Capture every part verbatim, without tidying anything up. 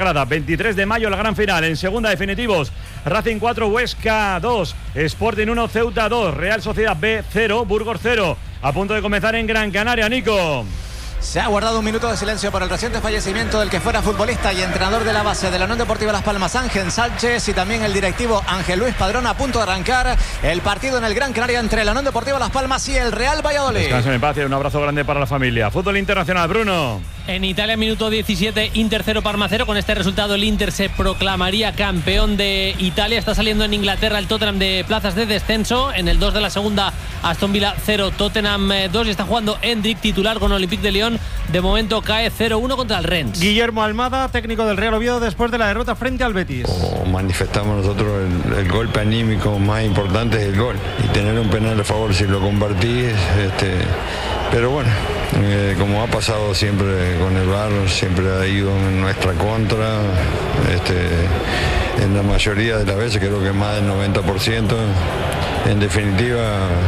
veintitrés de mayo la gran final. En segunda, definitivos: Racing cuatro, Huesca dos, Sporting uno, Ceuta dos, Real Sociedad B cero, Burgos cero. A punto de comenzar en Gran Canaria, Nico. Se ha guardado un minuto de silencio por el reciente fallecimiento del que fuera futbolista y entrenador de la base de la Unión Deportiva Las Palmas, Ángel Sánchez, y también el directivo Ángel Luis Padrón. A punto de arrancar el partido en el Gran Canaria entre la Unión Deportiva Las Palmas y el Real Valladolid. Descansen en paz y un abrazo grande para la familia. Fútbol internacional, Bruno. En Italia, minuto diecisiete, Inter cero, Parma cero. Con este resultado el Inter se proclamaría campeón de Italia. Está saliendo en Inglaterra el Tottenham de plazas de descenso. En el dos de la segunda, Aston Villa cero, Tottenham dos. Y está jugando Endrick, titular con Olympique de Lyon. De momento cae cero uno contra el Rennes. Guillermo Almada, técnico del Real Oviedo, después de la derrota frente al Betis. Como manifestamos nosotros, el, el golpe anímico más importante es el gol. Y tener un penal a favor, si lo convertís, este, pero bueno, eh, como ha pasado siempre con el V A R, siempre ha ido en nuestra contra. Este, en la mayoría de las veces, creo que más del noventa por ciento. En definitiva,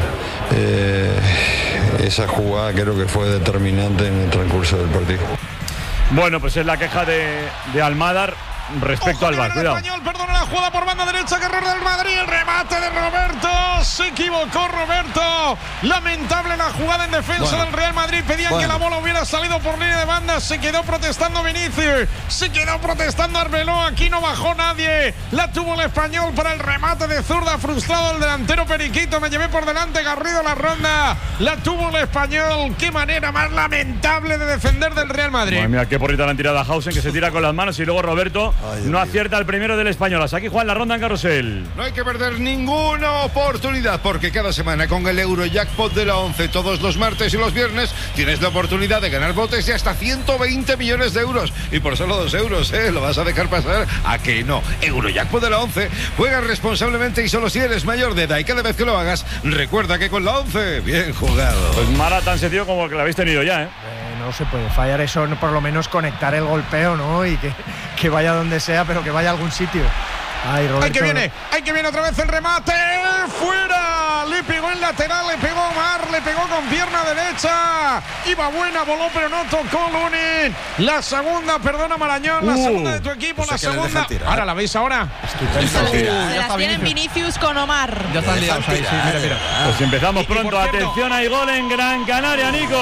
eh, esa jugada creo que fue determinante en el transcurso del partido. Bueno, pues es la queja de, de Almada respecto al V A R. Cuidado. Español, perdona la jugada por banda derecha, que error del Madrid, el remate de Roberto, se equivocó Roberto, lamentable la jugada en defensa bueno. del Real Madrid, pedían bueno. que la bola hubiera salido por línea de banda, se quedó protestando Vinicius, se quedó protestando Arbeloa, aquí no bajó nadie, la tuvo el Español para el remate de zurda, frustrado el delantero Periquito, me llevé por delante Garrido la ronda, la tuvo el Español, qué manera más lamentable de defender del Real Madrid. Bueno, mira qué porrita le han tirado a Hausen, que se tira con las manos, y luego Roberto Ay, no acierta el primero del Español. Hasta aquí Juan, la ronda en carrusel. No hay que perder ninguna oportunidad, porque cada semana con el Eurojackpot de la once, todos los martes y los viernes, tienes la oportunidad de ganar botes de hasta ciento veinte millones de euros. Y por solo dos euros, ¿eh? ¿Lo vas a dejar pasar? ¿A que no? Eurojackpot de la once. Juega responsablemente y solo si eres mayor de edad. Y cada vez que lo hagas, recuerda que con la once, bien jugado. Pues mala tan sencillo como que la habéis tenido ya, ¿eh? No se puede fallar eso, por lo menos conectar el golpeo, ¿no? Y que, que vaya donde sea, pero que vaya a algún sitio. Ay, Roberto. ¡Ay, que viene! ¡Ay, que viene otra vez el remate! ¡Fuera! Le pegó en lateral, le pegó Omar, le pegó con pierna derecha. Iba buena, voló, pero no tocó Lunin. La segunda, perdona Marañón, la uh, segunda de tu equipo, la segunda. Ahora la veis ahora. Estupendo. Sí, se las tienen Vinicius con Omar. Ya están liados ahí, sí, mira, mira. Pues empezamos pronto. Y, y Atención, hay gol en Gran Canaria, Nico.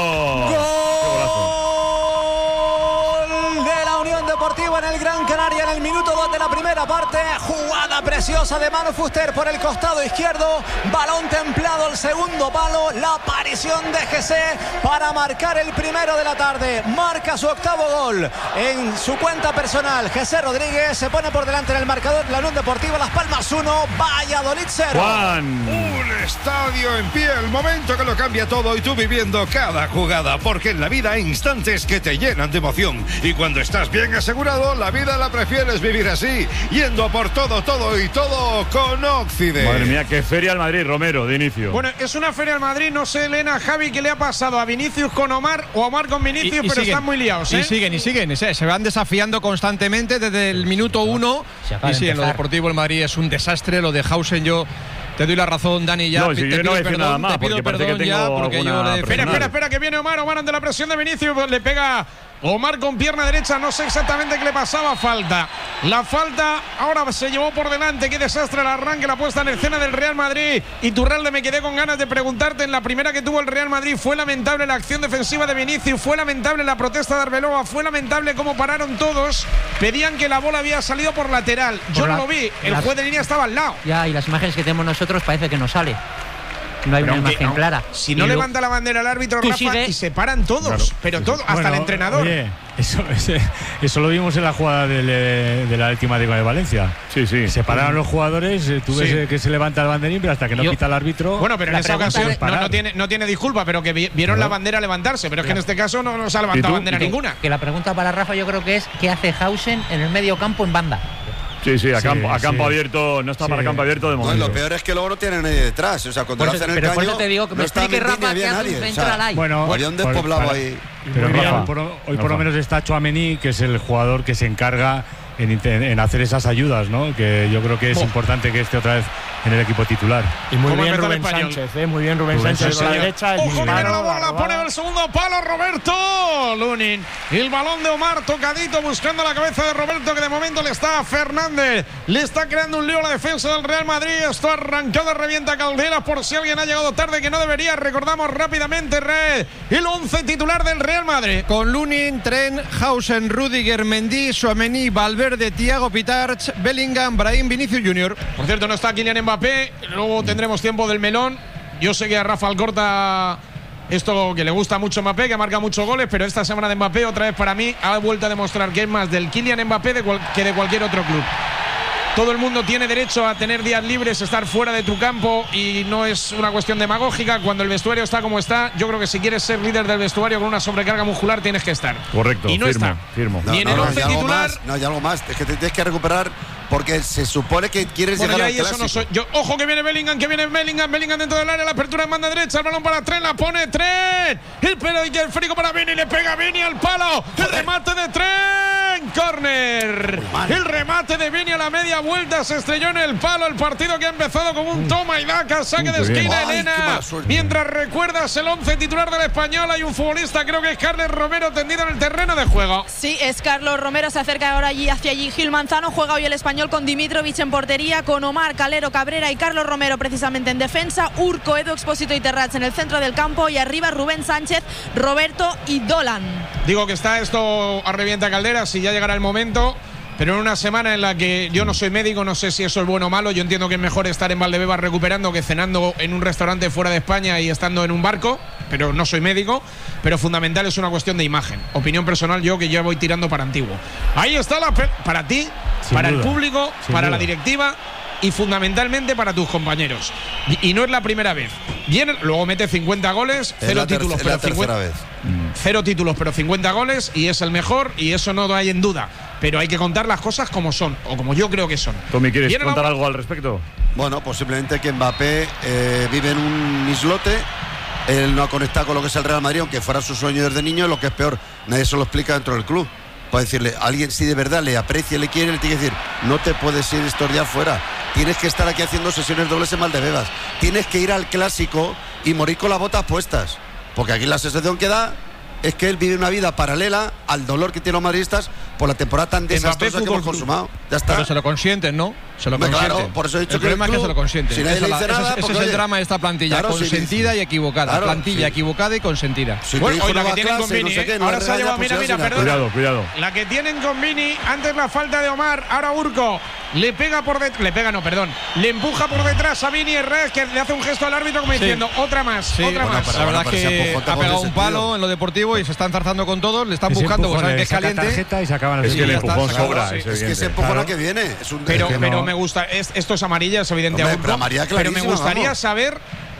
¡Gol! Deportivo en el Gran Canaria en el minuto dos de la primera parte. Jugada preciosa de Manu Fuster por el costado izquierdo. Balón templado al segundo palo. La aparición de Jesse para marcar el primero de la tarde. Marca su octavo gol en su cuenta personal. Jesse Rodríguez se pone por delante en el marcador. La Unión Deportiva Las Palmas uno, Valladolid cero. Juan. Un estadio en pie, el momento que lo cambia todo y tú viviendo cada jugada. Porque en la vida hay instantes que te llenan de emoción. Y cuando estás bien asegurado, la vida la prefieres vivir así, yendo por todo, todo y todo con Occident. Madre mía, qué feria al Madrid, Romero, de inicio. Bueno, es una feria al Madrid, no sé, Elena, Javi, qué le ha pasado a Vinicius con Omar o a Omar con Vinicius, y, y pero siguen, están muy liados, ¿eh? Y siguen, y siguen, se van desafiando constantemente desde el minuto uno. Y sí, en lo deportivo el Madrid es un desastre, lo de Hausen yo... Te doy la razón, Dani, ya. No, si yo no voy a decir nada más, porque parece que tengo ya, porque yo le... Espera, espera, espera, que viene Omar, Omar ante la presión de Vinicius, le pega Omar con pierna derecha, no sé exactamente qué le pasaba, falta. La falta ahora se llevó por delante, qué desastre el arranque, la puesta en escena del Real Madrid. Y Turralde, me quedé con ganas de preguntarte, en la primera que tuvo el Real Madrid, fue lamentable la acción defensiva de Vinicius, fue lamentable la protesta de Arbeloa, fue lamentable cómo pararon todos, pedían que la bola había salido por lateral. Yo por no la, lo vi, el juez de línea estaba al lado. Ya, y las imágenes que tenemos nosotros parece que no sale. No hay pero una aunque, imagen clara. Si no y levanta lo, la bandera el árbitro, Rafa, sigue, y se paran todos, claro, pero todo, hasta bueno, el entrenador. Oye, eso, ese, eso lo vimos en la jugada del, del Atlético de Valencia. Sí, sí. Se pararon los jugadores, tú ves sí. que se levanta el banderín, pero hasta que no Yo, quita el árbitro. Bueno, pero en esa ocasión no, no, tiene, no tiene disculpa, pero que vieron no. la bandera levantarse, pero es que en este caso no, no se ha levantado bandera ninguna. Que la pregunta para Rafa yo creo que es ¿qué hace Hausen en el medio campo en banda? Sí, sí, a sí, campo, a campo sí. abierto, no está sí. para campo abierto de momento. No, lo peor es que luego no tiene nadie detrás, o sea, cuando por lo hacen el pero caño, por eso te digo que me no explique Rafa que hace un central ahí. Bueno, había un despoblado por, ahí. Pero Rafa, Rafa, por, hoy Rafa. por lo menos está Tchouaméni, que es el jugador que se encarga en, en hacer esas ayudas, ¿no? Que yo creo que es oh. importante que esté otra vez en el equipo titular. Y muy bien Rubén Sánchez, ¿eh? Muy bien Rubén, Rubén Sánchez con la derecha. Ojo, que viene la bola, la pone en el segundo palo Roberto Lunin. Y el balón de Omar tocadito buscando la cabeza de Roberto, que de momento le está a Fernández. Le está creando un lío a la defensa del Real Madrid. Esto arrancado, revienta Calderas por si alguien ha llegado tarde, que no debería. Recordamos rápidamente, Red, el once titular del Real Madrid. Con Lunin, Tren, Hausen, Rüdiger, Mendy, Tchouaméni, Valverde, Thiago Pitarch, Bellingham, Brahim, Vinicius Junior. Por cierto, no está Kylian Mbappé. Luego tendremos tiempo del melón. Yo sé que a Rafa Alcorta esto que le gusta mucho Mbappé, que marca muchos goles, pero esta semana de Mbappé, otra vez para mí, ha vuelto a demostrar que es más del Kylian Mbappé de cual, que de cualquier otro club. Todo el mundo tiene derecho a tener días libres, estar fuera de tu campo, y no es una cuestión demagógica. Cuando el vestuario está como está, yo creo que si quieres ser líder del vestuario con una sobrecarga muscular, tienes que estar. Correcto. Y no firmo, está. Firmo. No, y en no, el no, once hay algo titular. más, no, hay algo más. Es que te tienes que recuperar porque se supone que quieres Bueno, llegar yo al ahí clásico. eso no soy. Yo, ojo que viene Bellingham, que viene Bellingham, Bellingham dentro del área, la apertura en banda derecha, el balón para Tren, la pone Tren. El pelo y el frigo para Vini, le pega Vini al palo. El remate de Tren, córner. El remate de Vini a la media vuelta, se estrelló en el palo. El partido que ha empezado con un toma y daca, saque de esquina, Ay, Elena. Mientras recuerdas el once titular del Español, hay un futbolista, creo que es Carles Romero, tendido en el terreno de juego. Sí, es Carlos Romero, se acerca ahora allí hacia allí Gil Manzano. Juega hoy el Español con Dimitrovic en portería, con Omar, Calero, Cabrera y Carlos Romero precisamente en defensa, Urco, Edu Expósito y Terrats en el centro del campo, y arriba Rubén Sánchez, Roberto y Dolan. Digo que está esto a revienta Calderas y ya llegará el momento. Pero en una semana en la que yo no soy médico, no sé si eso es bueno o malo. Yo entiendo que es mejor estar en Valdebebas recuperando que cenando en un restaurante fuera de España y estando en un barco, pero no soy médico. Pero fundamental es una cuestión de imagen. Opinión personal, yo que ya voy tirando para antiguo. Ahí está la pe- para ti, Sin para duda. el público, Sin para duda. la directiva y fundamentalmente para tus compañeros. Y, y no es la primera vez. Viene, luego mete cincuenta goles, Es cero la ter- títulos, es la pero cincuenta, tercera vez. cero títulos, pero cincuenta goles, y es el mejor, y eso no hay en duda. Pero hay que contar las cosas como son, o como yo creo que son. Tommy, ¿quieres Viene contar la- algo al respecto? Bueno, pues simplemente que Mbappé eh, vive en un islote. Él no ha conectado con lo que es el Real Madrid, aunque fuera su sueño desde niño. Lo que es peor, nadie se lo explica dentro del club. Puede decirle, alguien si de verdad le aprecia, le quiere, le tiene que decir, no te puedes ir estos días fuera. Tienes que estar aquí haciendo sesiones dobles en Valdebebas. Tienes que ir al clásico y morir con las botas puestas. Porque aquí la sensación que da es que él vive una vida paralela al dolor que tienen los madridistas por la temporada tan desastrosa que hemos consumado. Ya está. Pero se lo consienten, ¿no? Se lo Hombre, consienten. claro, por eso he dicho el que el problema es que club, se lo consienten. si nadie Esa le la- dice ese nada, es- pues, ese es oye, el drama de esta plantilla, claro, si consentida dice- y equivocada. claro, plantilla sí. equivocada y consentida. Si Bueno, tu hijo hoy la no que va a tienen con clase y no Vini, sé qué, ¿eh? no Ahora le se ha llevado, regaña, mira, pues mira, ya se perdona. Cuidado, cuidado. La que tienen con Vini, antes la falta de Omar, ahora Urco le pega por detrás, le pega no, perdón, le empuja por detrás a Vini Herrera, que le hace un gesto al árbitro como Sí. diciendo, otra más, Sí, otra bueno, más. la verdad pero es ese que empujón ha tampoco pegado tiene un palo sentido. en lo deportivo y se están zarzando con todos, le están Ese buscando, porque empujón, saben que le es saca caliente. tarjeta y se acaban Es las que el ya está, empujón se acabó, sobra. sí. es Es que ese evidente. empujón a Claro. que viene. Es un, Pero, es que pero no- me gusta, es, esto es amarilla, es evidente. Hombre, a Urco, pero amarilla pero me clarísima, gustaría vamos. saber,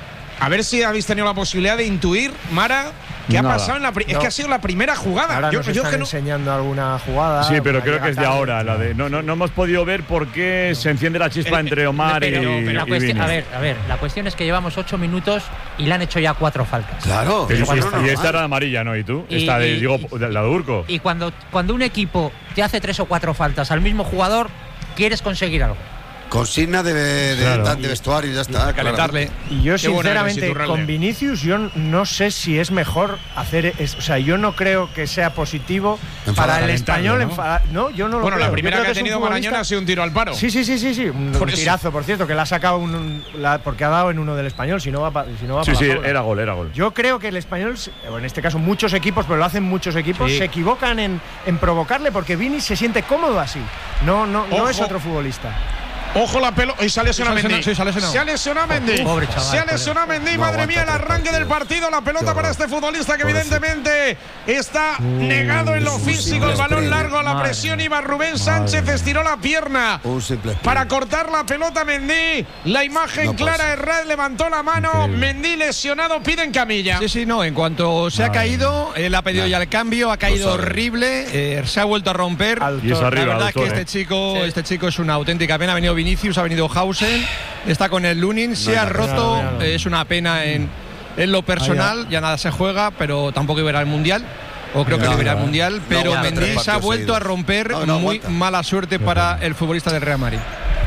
a ver si habéis tenido la posibilidad de intuir, Mara, qué Nada. ha pasado en la pri- Es No. que ha sido la primera jugada. Ahora yo nos yo es están que no, enseñando alguna jugada. Sí, pero una creo que es de llegada ahora. tarde. La de, no, no, no hemos podido ver por qué se enciende la chispa Eh, entre Omar Pero, y, pero la y cuestión, Vini. a ver, a ver, la cuestión es que llevamos ocho minutos y le han hecho ya cuatro faltas. Claro. Y, eso y- es normal. y esta era amarilla, ¿no? ¿Y tú? Y- esta de, y- digo, y- de- la de Urco. Y cuando, cuando un equipo te hace tres o cuatro faltas al mismo jugador, quieres conseguir algo. Consigna de, de, Claro. de vestuario y ya está. Calentarle. Y yo Qué bueno eres, sinceramente Iturralde. con Vinicius yo no sé si es mejor hacer, es- o sea, yo no creo que sea positivo Enfadar, para el español. ¿no? enfadar- No, yo no lo bueno, creo. la Yo primera creo que ha es un tenido futbolista- Marañón ha sido un tiro al paro. Sí, sí, sí, sí, sí, un, Por un eso. tirazo, por cierto, que la ha sacado un, un- la- porque ha dado en uno del español, si no va, pa- si no va Sí, para sí, la jaula. era gol, era gol. Yo creo que el español, o en este caso muchos equipos, pero lo hacen muchos equipos, Sí. se equivocan en, en provocarle porque Vini se siente cómodo así. No, no, no Ojo. es otro futbolista. Ojo la pelota. Y se ha lesionado Sí, se ha Mendy. lesionado, sí, se ha lesionado. Se ha lesionado Mendy. Pobre chaval, Se ha pobre. lesionado Mendy. No Madre aguanta mía, el tres arranque del partidos. partido. La pelota Qué para horror. este futbolista que Pobrecito. evidentemente está negado en lo físico. El balón largo a la Madre presión. Iba Rubén Sánchez, estiró la pierna Un simple sprint. para cortar la pelota Mendy. La imagen No clara, pasa. Herrera levantó la mano. Increíble. Mendy lesionado, piden camilla. Sí, sí, no. En cuanto se ha Madre caído, él ha pedido ya el cambio, ha caído Lo sabe. horrible, eh, se ha vuelto a romper. Al Y es torno. arriba, La verdad es que Altone. este chico, Sí. este chico es una auténtica pena. Ha venido Vinicius, ha venido Hausen, está con el Lunin, se ha nada, roto. nada, nada. eh, Es una pena en, en lo personal. Ya nada se juega, pero tampoco iba a ir al mundial. O creo que no iba a ir al mundial. Pero aguanta tres Mendy se ha partidos vuelto a seguidos. romper. No, no muy aguanta. mala suerte para el futbolista del Real Madrid.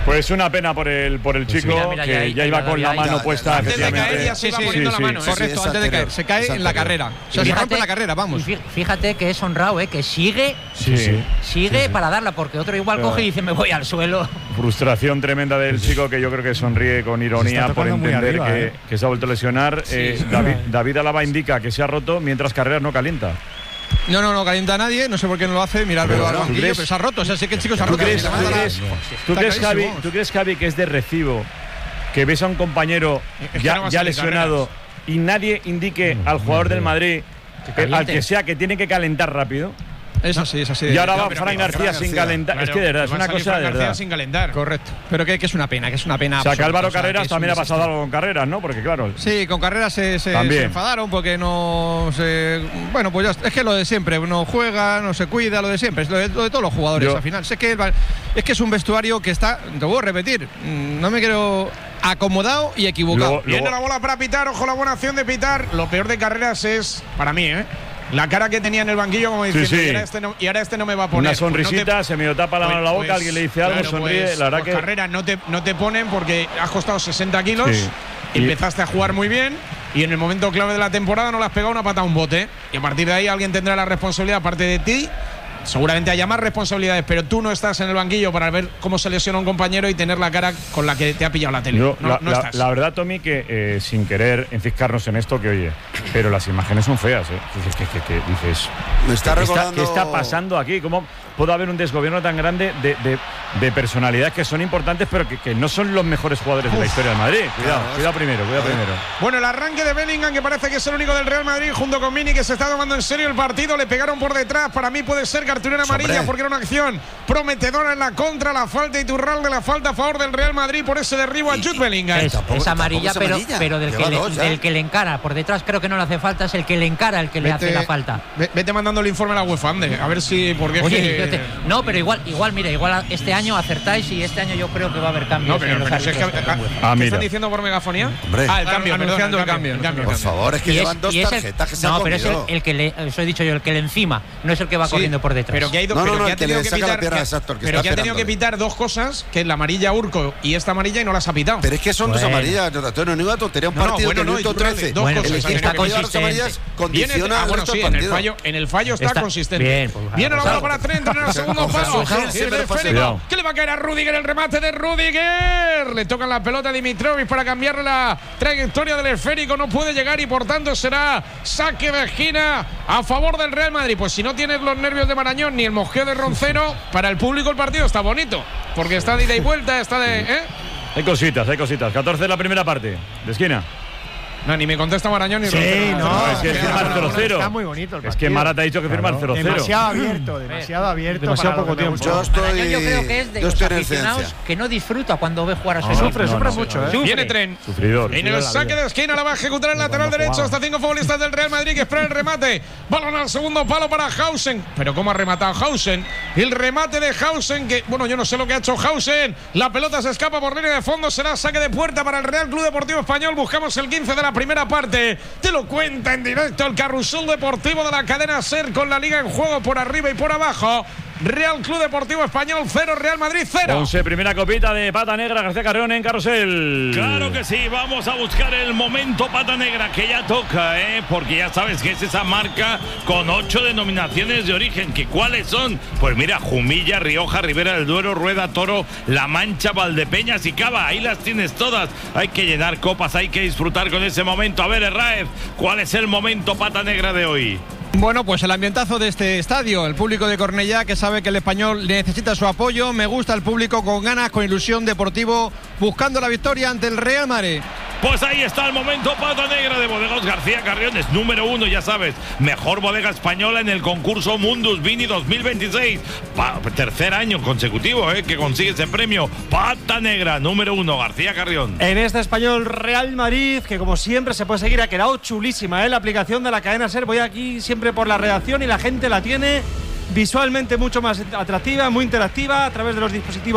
Pues una pena por el por el chico, mira, mira, que ya, ya, ya iba con la mano ya, puesta. Ya, antes de caer ya se iba poniendo la mano. Correcto, antes de caer. Se cae en la carrera. O sea, se rompe en la carrera, vamos. Fíjate que es honrado, ¿eh? Que sigue, sí, sí, sigue sí, sí. para darla, porque otro igual coge y dice me voy al suelo. Frustración tremenda del chico, que yo creo que sonríe con ironía por entender arriba, que, eh. que se ha vuelto a lesionar. Sí, eh, sí, David, David Alaba indica que se ha roto, mientras Carreras no calienta. No, no, no calienta a nadie, no sé por qué no lo hace, miradlo al banquillo, pero se ha roto, o sea, sí que el chico se ha roto. ¿Tú crees, ¿tú crees, ¿tú crees, Javi, ¿tú crees, Javi, que es de recibo que ves a un compañero ya, no ya lesionado y nadie indique al jugador del Madrid, que al que sea, que tiene que calentar rápido? Es así, es así. Y ahora va Fran García sin calentar. Claro, es que de verdad, es una cosa de verdad. Sin calentar. Correcto. Pero que, que es una pena, que es una pena. O sea, que Álvaro Carreras o sea, también ha pasado algo con Carreras, ¿no? Porque claro. Sí, con Carreras se, se, se enfadaron porque no se. Bueno, pues ya, es que lo de siempre. No juega, no se cuida, lo de siempre. Es lo de, lo de todos los jugadores Yo. al final. Sé que es que es un vestuario que está. Te voy a repetir. No me quiero. Acomodado y equivocado. Luego, Viene luego. la bola para pitar. Ojo, la buena acción de pitar. Lo peor de Carreras es, para mí, ¿eh? La cara que tenía en el banquillo, como diciendo, sí, sí. Y, ahora este no, y ahora este no me va a poner. Una sonrisita, pues no te, se me tapa la mano a la boca, pues, alguien le dice algo, claro, sonríe. Pues, la verdad pues que. Carreras no te, no te ponen porque has costado sesenta kilos, sí. Empezaste a jugar muy bien y en el momento clave de la temporada no le has pegado una pata a un bote. Y a partir de ahí alguien tendrá la responsabilidad, aparte de ti. Seguramente haya más responsabilidades, pero tú no estás en el banquillo para ver cómo se lesiona un compañero y tener la cara con la que te ha pillado la tele. Yo, no, la, no la, estás. la verdad, Tommy, que eh, sin querer enciscarnos en esto, que oye, pero las imágenes son feas, ¿eh? ¿Qué, qué, qué, qué dices? Me está ¿Qué, recordando... está, ¿Qué está pasando aquí? ¿Cómo puede haber un desgobierno tan grande de, de, de personalidades que son importantes, pero que, que no son los mejores jugadores Uf. de la historia del Madrid? Cuidado, claro, cuidado primero, cuidado primero. Bueno, el arranque de Bellingham, que parece que es el único del Real Madrid, junto con Mini, que se está tomando en serio el partido. Le pegaron por detrás. Para mí puede ser cartulina amarilla, porque era una acción prometedora en la contra, la falta Iturralde, la falta a favor del Real Madrid por ese derribo a Jude Bellingham. Es, es amarilla, es pero, amarilla. pero del, que le, del que le encara. Por detrás creo que no le hace falta, es el que le encara el que vete, le hace la falta. Vete mandando el informe a la UEFA, ande, a ver si. Porque Oye, es que, te, no, pero igual, igual, mira, igual este año acertáis y este año yo creo que va a haber cambios. No, pero, pero es que, ah, ¿qué están diciendo por megafonía? Hombre, ah, el cambio, anunciando perdón, el cambio. El cambio, por favor, es que y llevan es, dos tarjetas el, que se No, han pero es el, el que le, eso he dicho yo, el que le encima, no es el que va sí, corriendo por detrás. Pero que ha ido, no, pero no, no, que ha tenido que pitar, pierna, exacto, que pero que ha tenido que pitar dos cosas, que es la amarilla Urco y esta amarilla, y no las ha pitado. Pero es que son bueno. dos amarillas, no, no, ninguna tontería, un no, partido no, bueno, de minuto no, trece. Dos bueno, cosas. el que está consistente. Condiciona ah, bueno, sí, en el fallo, en el fallo está, está consistente. Bien, pues, Viene la bola para Trent en el segundo palo. Cuidado. ¿Qué le va a caer a Rüdiger? El remate de Rüdiger. Le tocan la pelota a Dimitrovic para cambiarle la trayectoria del esférico. No puede llegar y por tanto será saque de esquina a favor del Real Madrid. Pues si no tienes los nervios de Marañón ni el mosqueo de Roncero, para el público el partido está bonito. Porque está de ida y vuelta, está de. ¿eh? Hay cositas, hay cositas. catorce de la primera parte, de esquina. No, ni me contesta Marañón ni sí, Roncero. No, no, es que firmar cero cero. Está muy bonito el partido. Es que Mara te ha dicho que firmar cero cero. Demasiado abierto, demasiado abierto. Demasiado poco tiempo. Yo estoy. Marañón, yo creo que es de los aficionados que no disfruta cuando ve jugar a su equipo. Sufre, sufre mucho, ¿eh? Viene Tren. Sufridor. En el saque de esquina la va a ejecutar el lateral derecho. Hasta cinco futbolistas del Real Madrid que esperan el remate. Balón al segundo palo para Hausen. Pero ¿cómo ha rematado Hausen? El remate de Hausen, que, bueno, yo no sé lo que ha hecho Hausen. La pelota se escapa por línea de fondo. Será saque de puerta para el Real Club Deportivo Español. Buscamos el quince de la primera parte. Te lo cuenta en directo el carrusel deportivo de la cadena SER, con la liga en juego por arriba y por abajo. Real Club Deportivo Español cero, Real Madrid cero. once, primera copita de Pata Negra, García Carrión en carrusel. Claro que sí, vamos a buscar el momento Pata Negra, que ya toca, ¿eh? Porque ya sabes que es esa marca con ocho denominaciones de origen. ¿Que cuáles son? Pues mira, Jumilla, Rioja, Ribera del Duero, Rueda, Toro, La Mancha, Valdepeñas y Cava. Ahí las tienes todas. Hay que llenar copas, hay que disfrutar con ese momento. A ver, Herráez, ¿cuál es el momento Pata Negra de hoy? Bueno, pues el ambientazo de este estadio, el público de Cornellá, que sabe que el Español necesita su apoyo. Me gusta el público con ganas, con ilusión, deportivo, buscando la victoria ante el Real Madrid. Pues ahí está el momento Pata Negra de Bodegas García Carrión. Es número uno, ya sabes, mejor bodega española en el concurso Mundus Vini dos mil veintiséis. Pa tercer año consecutivo, ¿eh? Que consigue ese premio. Pata Negra, número uno, García Carrión. En este Español Real Madrid, que como siempre se puede seguir, ha quedado chulísima, ¿eh? La aplicación de la cadena SER. Voy aquí siempre por la redacción y la gente la tiene visualmente mucho más atractiva, muy interactiva, a través de los dispositivos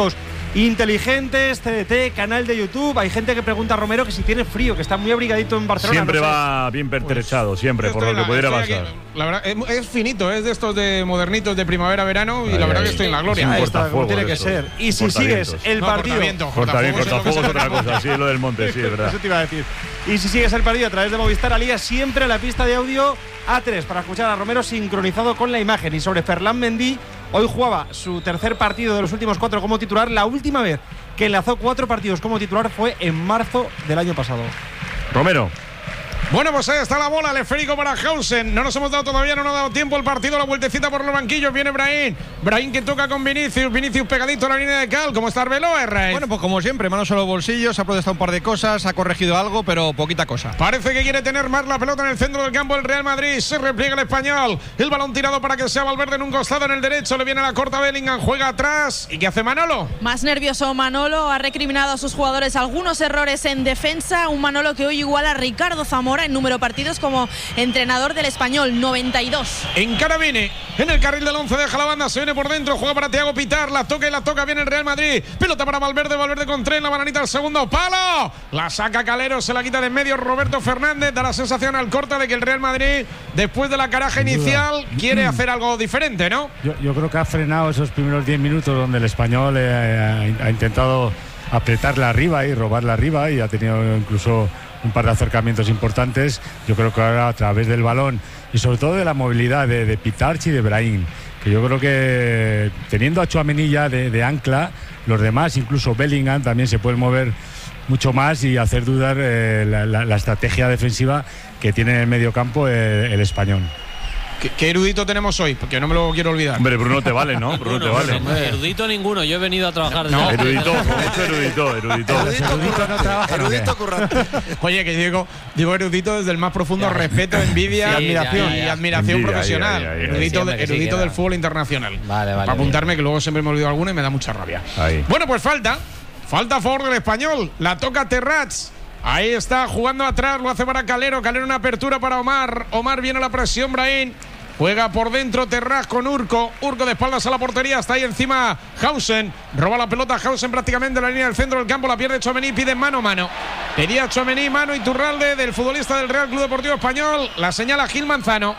inteligentes, C D T, canal de YouTube. Hay gente que pregunta a Romero que si tiene frío, que está muy abrigadito en Barcelona. Siempre no sé. va bien pertrechado, pues, siempre, por lo que pudiera pasar. Aquí, la verdad, es, es finito, es de estos de modernitos de primavera-verano y ay, la verdad ay, que estoy en la gloria. Ahí está, como tiene que ser. Y si sigues el no, partido… Cortavientos, cortafuegos es otra cosa, sí, lo del monte, sí, es verdad. Eso te iba a decir. Y si sigues el partido a través de Movistar Alía, siempre la pista de audio A tres para escuchar a Romero sincronizado con la imagen. Y sobre Ferland Mendy, hoy jugaba su tercer partido de los últimos cuatro como titular. La última vez que enlazó cuatro partidos como titular fue en marzo del año pasado. Romero. Bueno, pues ahí está la bola, el esférico para Hausen. No nos hemos dado todavía, no nos ha dado tiempo el partido, la vueltecita por los banquillos. Viene Brahim. Brahim que toca con Vinicius. Vinicius pegadito a la línea de cal. ¿Cómo está Arbeloa, Rey? Bueno, pues como siempre, manos a los bolsillos. Ha protestado un par de cosas, ha corregido algo, pero poquita cosa. Parece que quiere tener más la pelota en el centro del campo el Real Madrid. Se repliega el español. El balón tirado para que sea Valverde en un costado en el derecho. Le viene la corta Bellingham, juega atrás. ¿Y qué hace Manolo? Más nervioso Manolo. Ha recriminado a sus jugadores algunos errores en defensa. Un Manolo que hoy iguala a Ricardo Zamora en número de partidos como entrenador del Español, noventa y dos. En Carabine, en el carril del once, deja la banda, se viene por dentro, juega para Thiago Pitar, la toca y la toca bien el Real Madrid. Pelota para Valverde, Valverde con tren, la bananita al segundo palo. La saca Calero, se la quita de en medio Roberto Fernández. Da la sensación al corte de que el Real Madrid, después de la caraja inicial, quiere hacer algo diferente, ¿no? Yo, yo creo que ha frenado esos primeros diez minutos donde el Español eh, ha, ha intentado apretarla arriba y robarla arriba y ha tenido incluso un par de acercamientos importantes. Yo creo que ahora a través del balón y sobre todo de la movilidad de, de Pitarch y de Brahim, que yo creo que teniendo a Tchouaméni ya de, de ancla, los demás, incluso Bellingham, también se pueden mover mucho más y hacer dudar eh, la, la, la estrategia defensiva que tiene en el medio campo el, el Español. ¿Qué, ¿Qué erudito tenemos hoy? Porque no me lo quiero olvidar. Hombre, Bruno te vale, ¿no? Bruno, Bruno te vale. No, erudito ninguno, yo he venido a trabajar. No, erudito, mucho erudito, erudito. Erudito, erudito no trabaja. Erudito currante. Oye, que digo, digo erudito desde el más profundo ya. respeto, envidia, sí, admiración ya, ya, ya. y admiración envidia, profesional. Ya, ya, ya. Erudito, sí, erudito sí del fútbol internacional. Vale, vale. Para apuntarme, que luego siempre me olvido alguno y me da mucha rabia. Ahí. Bueno, pues falta. Falta a favor del Español. La toca Terrats. Ahí está, jugando atrás, lo hace para Calero. Calero una apertura para Omar. Omar viene a la presión, Brahim. Juega por dentro Terraz con Urco. Urco de espaldas a la portería. Está ahí encima Hausen. Roba la pelota Hausen prácticamente en la línea del centro del campo. La pierde Tchouaméni. Pide mano a mano. Pedía Tchouaméni, mano Iturralde del futbolista del Real Club Deportivo Español. La señala Gil Manzano.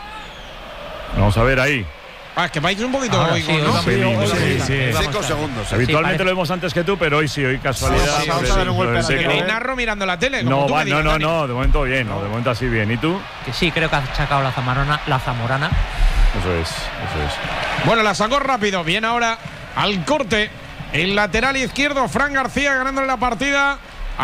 Vamos a ver ahí. Ah, es que vais un poquito ah, hoy, sí, ¿no? Sí, sí, sí, sí. Cinco segundos. Habitualmente sí, lo vemos antes que tú, pero hoy sí, hoy casualidad. ¿Queréis narro mirando la tele? No, va, no, no, no, de momento bien, no, de momento así bien. ¿Y tú? Que sí, creo que ha sacado la Zamorana. La Zamorana. Eso es, eso es. Bueno, la sacó rápido. Viene ahora al corte. El lateral izquierdo, Fran García, ganándole la partida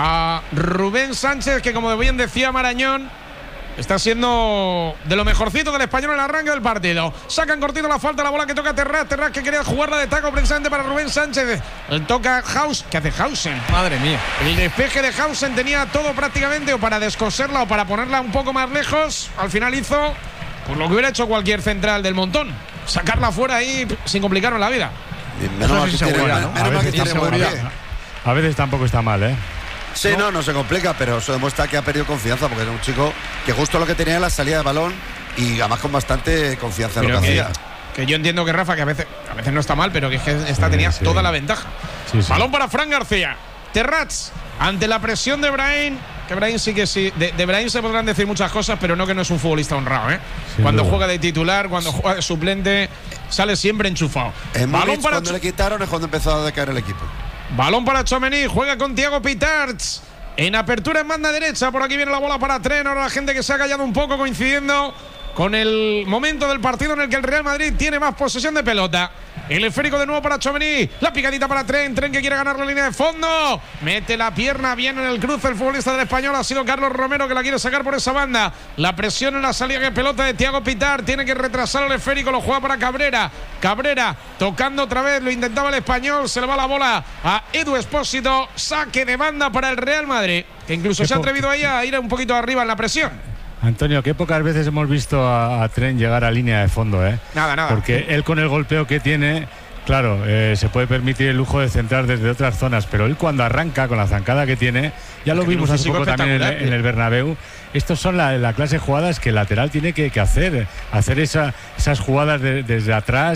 a Rubén Sánchez, que como bien decía Marañón, está siendo de lo mejorcito del Español en el arranque del partido. Sacan cortito la falta, la bola que toca Terraz. Terraz que quería jugarla de taco precisamente para Rubén Sánchez. El toca Haus. ¿Qué hace Hausen? Madre mía. El despeje de Hausen tenía todo prácticamente o para descoserla o para ponerla un poco más lejos. Al final hizo pues lo que hubiera hecho cualquier central del montón. Sacarla fuera ahí sin complicarnos la vida. Menos mal que tiene, ¿no? A veces, que tiene a veces tampoco está mal, ¿eh? Sí, no, no se complica, pero eso demuestra que ha perdido confianza, porque era un chico que justo lo que tenía era la salida de balón y además con bastante confianza en lo que, que hacía. Que yo entiendo que Rafa, que a veces, a veces no está mal, pero que esta sí, tenía sí. toda la ventaja. Sí, sí. Balón para Fran García. Terraz, ante la presión de Brahim, que Brahim sí que sí. De, de Brahim se podrán decir muchas cosas, pero no que no es un futbolista honrado, ¿eh? Sin cuando duda. Juega de titular, cuando juega de suplente, sale siempre enchufado. En Balón para cuando Ch- le quitaron es cuando empezó a decaer el equipo. Balón para Tchouaméni, juega con Thiago Pitarch. En apertura en banda derecha, por aquí viene la bola para Tren. Ahora la gente que se ha callado un poco, coincidiendo con el momento del partido en el que el Real Madrid tiene más posesión de pelota. El esférico de nuevo para Tchouaméni. La picadita para Tren. Tren que quiere ganar la línea de fondo. Mete la pierna bien en el cruce el futbolista del Español. Ha sido Carlos Romero que la quiere sacar por esa banda. La presión en la salida de pelota de Thiago Pitar. Tiene que retrasar el esférico. Lo juega para Cabrera. Cabrera tocando otra vez. Lo intentaba el Español. Se le va la bola a Edu Expósito. Saque de banda para el Real Madrid, que incluso se ha atrevido ahí a ir un poquito arriba en la presión. Antonio, qué pocas veces hemos visto a, a Tren llegar a línea de fondo, ¿eh? Nada, nada. Porque él con el golpeo que tiene, claro, eh, se puede permitir el lujo de centrar desde otras zonas, pero él cuando arranca con la zancada que tiene, ya lo vimos hace poco también en, en el Bernabéu. Estos son la, la clase de jugadas que el lateral tiene que, que hacer, hacer esa, esas jugadas de, desde atrás,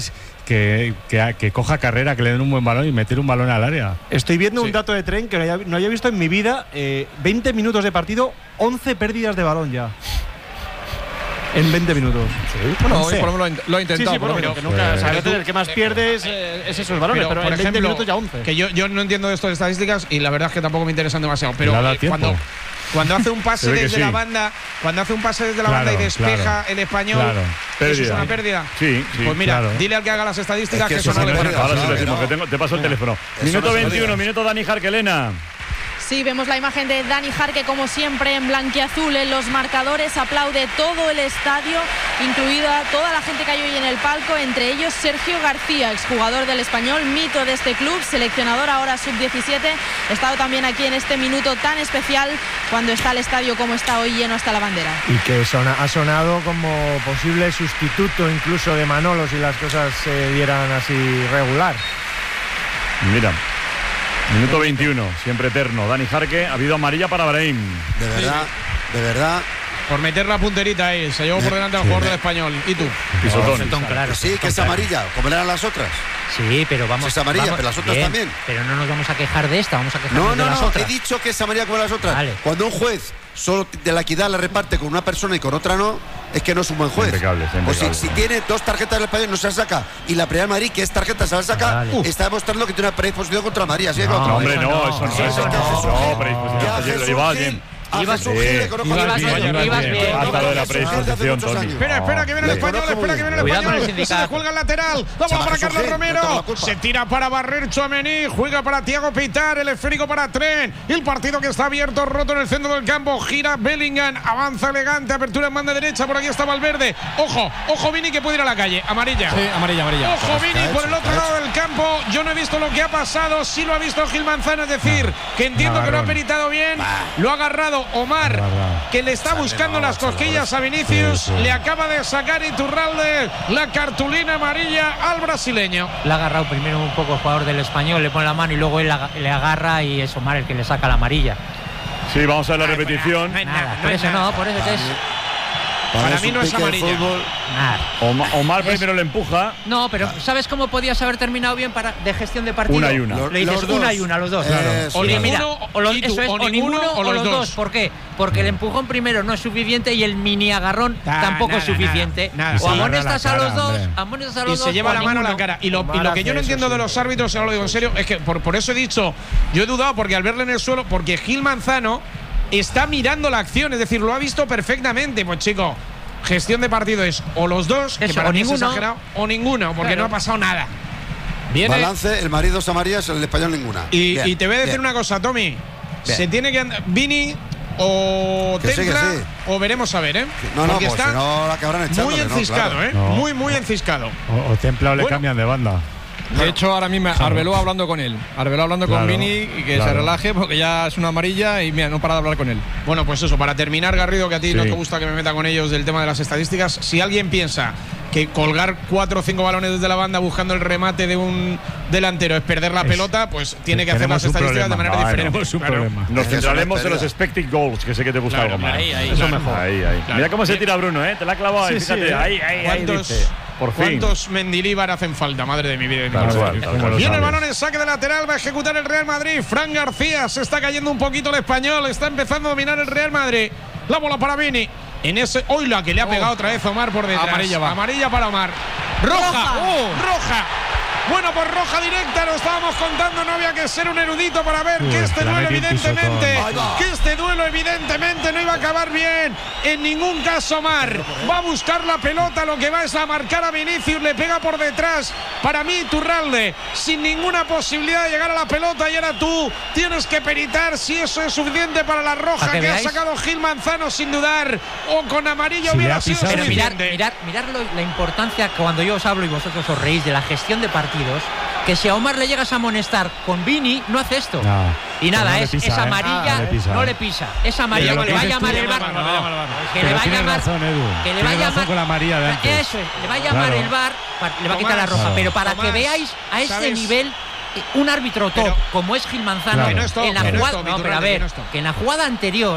que, que, que coja carrera, que le den un buen balón y meter un balón al área. Estoy viendo sí. un dato de tren que no había, no había visto en mi vida. Eh, veinte minutos de partido, once pérdidas de balón ya. En veinte minutos. Sí. Bueno, hoy por lo menos lo ha intentado. Sí, sí, bueno, pero que nunca, pues, o sea, el que más pierdes eh, es esos balones, pero, pero en veinte minutos ya once. Que yo, yo no entiendo de estas estadísticas y la verdad es que tampoco me interesan demasiado. Pero eh, cuando, cuando hace un pase desde sí. la banda, cuando hace un pase desde la claro, banda y despeja claro, el español, claro. ¿eso es una pérdida? Sí, sí. Pues mira, claro. dile al que haga las estadísticas es que, que eso no le pone. Ahora sí lo decimos, que tengo, te paso el teléfono. Minuto veintiuno, minuto Dani Jarquelena. Sí, vemos la imagen de Dani Jarque, como siempre, en blanquiazul en los marcadores. Aplaude todo el estadio, incluida toda la gente que hay hoy en el palco, entre ellos Sergio García, exjugador del Español, mito de este club, seleccionador ahora sub diecisiete. Ha estado también aquí en este minuto tan especial cuando está el estadio como está hoy, lleno hasta la bandera. Y que sona, ha sonado como posible sustituto incluso de Manolo si las cosas se dieran así regular. Mira. Minuto veintiuno, siempre eterno. Dani Jarque, ha habido amarilla para Brahim. De verdad, sí. de verdad. Por meter la punterita ahí, se llevó por delante al sí. jugador del Español. ¿Y tú? Pisotón. No, claro, sí, que es amarilla, como eran las otras. Sí, pero vamos. Es amarilla, vamos, pero las otras bien, también. Pero no nos vamos a quejar de esta, vamos a quejarnos no, no, de las no, otras. No, he dicho que es amarilla como las otras. Vale. Cuando un juez solo de la equidad la reparte con una persona y con otra no, es que no es un buen juez. Impecable, impecable. O si, si tiene dos tarjetas del Español no se la saca y la Real Madrid, que es tarjeta, se la saca, vale. uh, está demostrando que tiene una predisposición contra María. ¿Sí? No, contra hombre, no, no, eso no, eso no, no, predisposición, lo llevaba bien. Ibas bien, ibas bien, ibas bien. Hasta lo de la predisposición, Tony. Espera, espera, que viene el español, espera, que viene el español. Se le cuelga el lateral. Vamos para Carlos Romero. Se tira para barrer Tchouaméni. Juega para Thiago Pitar. El esférico para Tren. El partido que está abierto, roto en el centro del campo. Gira Bellingham. Avanza elegante. Apertura en banda derecha. Por aquí está Valverde. Ojo, ojo Vini que puede ir a la calle. Amarilla. Sí, amarilla, amarilla. Ojo Vini por el otro lado del campo. Yo no he visto lo que ha pasado. Sí lo ha visto Gil Manzano. Es decir, que entiendo que lo ha peritado bien. Lo ha agarrado Omar, que le está buscando las cosquillas a Vinicius. Sí, sí. Le acaba de sacar Iturralde la cartulina amarilla al brasileño. Le ha agarrado primero un poco el jugador del Español, le pone la mano y luego él le agarra y es Omar el que le saca la amarilla. Sí, vamos a ver la Ay, repetición. No hay nada, nada, por no eso no, por eso que es. Para, para mí no es amarilla. Nada. Omar, Omar primero le empuja. No, pero ¿sabes cómo podías haber terminado bien para de gestión de partido? Una y una. Le dices los una y una, los dos. Claro. O y ninguno, mira, o, lo, eso es, o, o ninguno o los, los dos. dos. ¿Por qué? Porque el empujón primero no es suficiente y el mini agarrón da, tampoco nada, es suficiente. Nada, nada. O amonestas a a los dos, hombre. amonestas a los y dos. se lleva la mano a la ninguno. cara. Y lo, y lo que yo no entiendo de los árbitros, ahora lo digo en serio, es que por, por eso he dicho, yo he dudado porque al verle en el suelo, porque Gil Manzano está mirando la acción, es decir, lo ha visto perfectamente. Pues chico, gestión de partido es o los dos, que Eso, para o mí es ninguno. exagerado, o ninguno, porque Claro. no ha pasado nada. Viene, Balance, el marido es amarillas, el español ninguna. y, bien, y te voy a decir bien. una cosa, Tommy. Bien. Se tiene que andar. Vini o Que sí, Templa que sí. o veremos a ver, ¿eh? No, no, porque pues está si no la acabarán echando. muy enciscado, no, claro. ¿eh? No. Muy, muy enciscado. O, o Templa o le Bueno. cambian de banda. De hecho, ahora mismo Arbeloa hablando con él. Arbeloa hablando Claro, con Vini y que claro. se relaje porque ya es una amarilla y mira, no para de hablar con él. Bueno, pues eso, para terminar, Garrido, que a ti Sí. no te gusta que me meta con ellos del tema de las estadísticas, si alguien piensa que colgar cuatro o cinco balones desde la banda buscando el remate de un delantero es perder la Es- pelota, pues tiene que hacer tenemos las un estadísticas de problema. manera Ah, diferente. tenemos un Claro. problema. Nos Es que centraremos es en una los expected goals, que sé que te gusta Claro, algo más. ahí, ahí, Eso claro. mejor. Ahí, ahí. Claro. Mira cómo se Bien. tira Bruno, ¿eh? Te la ha clavado ahí, Sí, sí, fíjate. ¿eh? ahí, ahí, ahí, ¿Cuántos, dice. Por fin. ¿Cuántos Mendilíbar hacen falta? Madre de mi vida. y de mi Tal vida. cual, tal cual. Viene el Sabes. balón en saque de lateral, va a ejecutar el Real Madrid. Fran García, se está cayendo un poquito el español, está empezando a dominar el Real Madrid. La bola para Vini. En ese, hoy la que le ha pegado otra vez Omar por detrás. Amarilla va. Amarilla para Omar. Roja, Roja. ¡Oh! roja. Bueno, por roja directa, lo estábamos contando, no había que ser un erudito para ver Uy, que este que la duelo metió un evidentemente, pisotón. que este duelo evidentemente no iba a acabar bien. En ningún caso Omar va a buscar la pelota, lo que va es a marcar a Vinicius, le pega por detrás. Para mí, Iturralde, sin ninguna posibilidad de llegar a la pelota, y ahora tú tienes que peritar si eso es suficiente para la roja Para que que ha veáis. sacado Gil Manzano sin dudar, o con amarilla Si le hubiera ha sido pisado. Pero mirad, suficiente. mirad, mirad lo- la importancia que cuando yo os hablo y vosotros os reís de la gestión de partidos, que si a Omar le llegas a amonestar con Vini, no hace esto. No. Y nada, No le es, pisa, es ¿eh? amarilla, No le pisa, no ¿eh? le pisa. Es amarilla, Pero que le lo va a que llamar dices el tú- bar. No, No, que Pero le va a tienes llamar. razón, Edu. Que le va a Tienes razón llamar. con la amarilla de antes. Eso es, le va a llamar Claro. el bar, le va a quitar la Tomás, roja. claro. Pero para Tomás, que veáis a ese ¿sabes? nivel, eh, un árbitro top Pero- como es Gil Manzano, Claro. Que no es top, en la que no es jugada, top, no, pero a Iturralde, que ver, no es top. que en la jugada anterior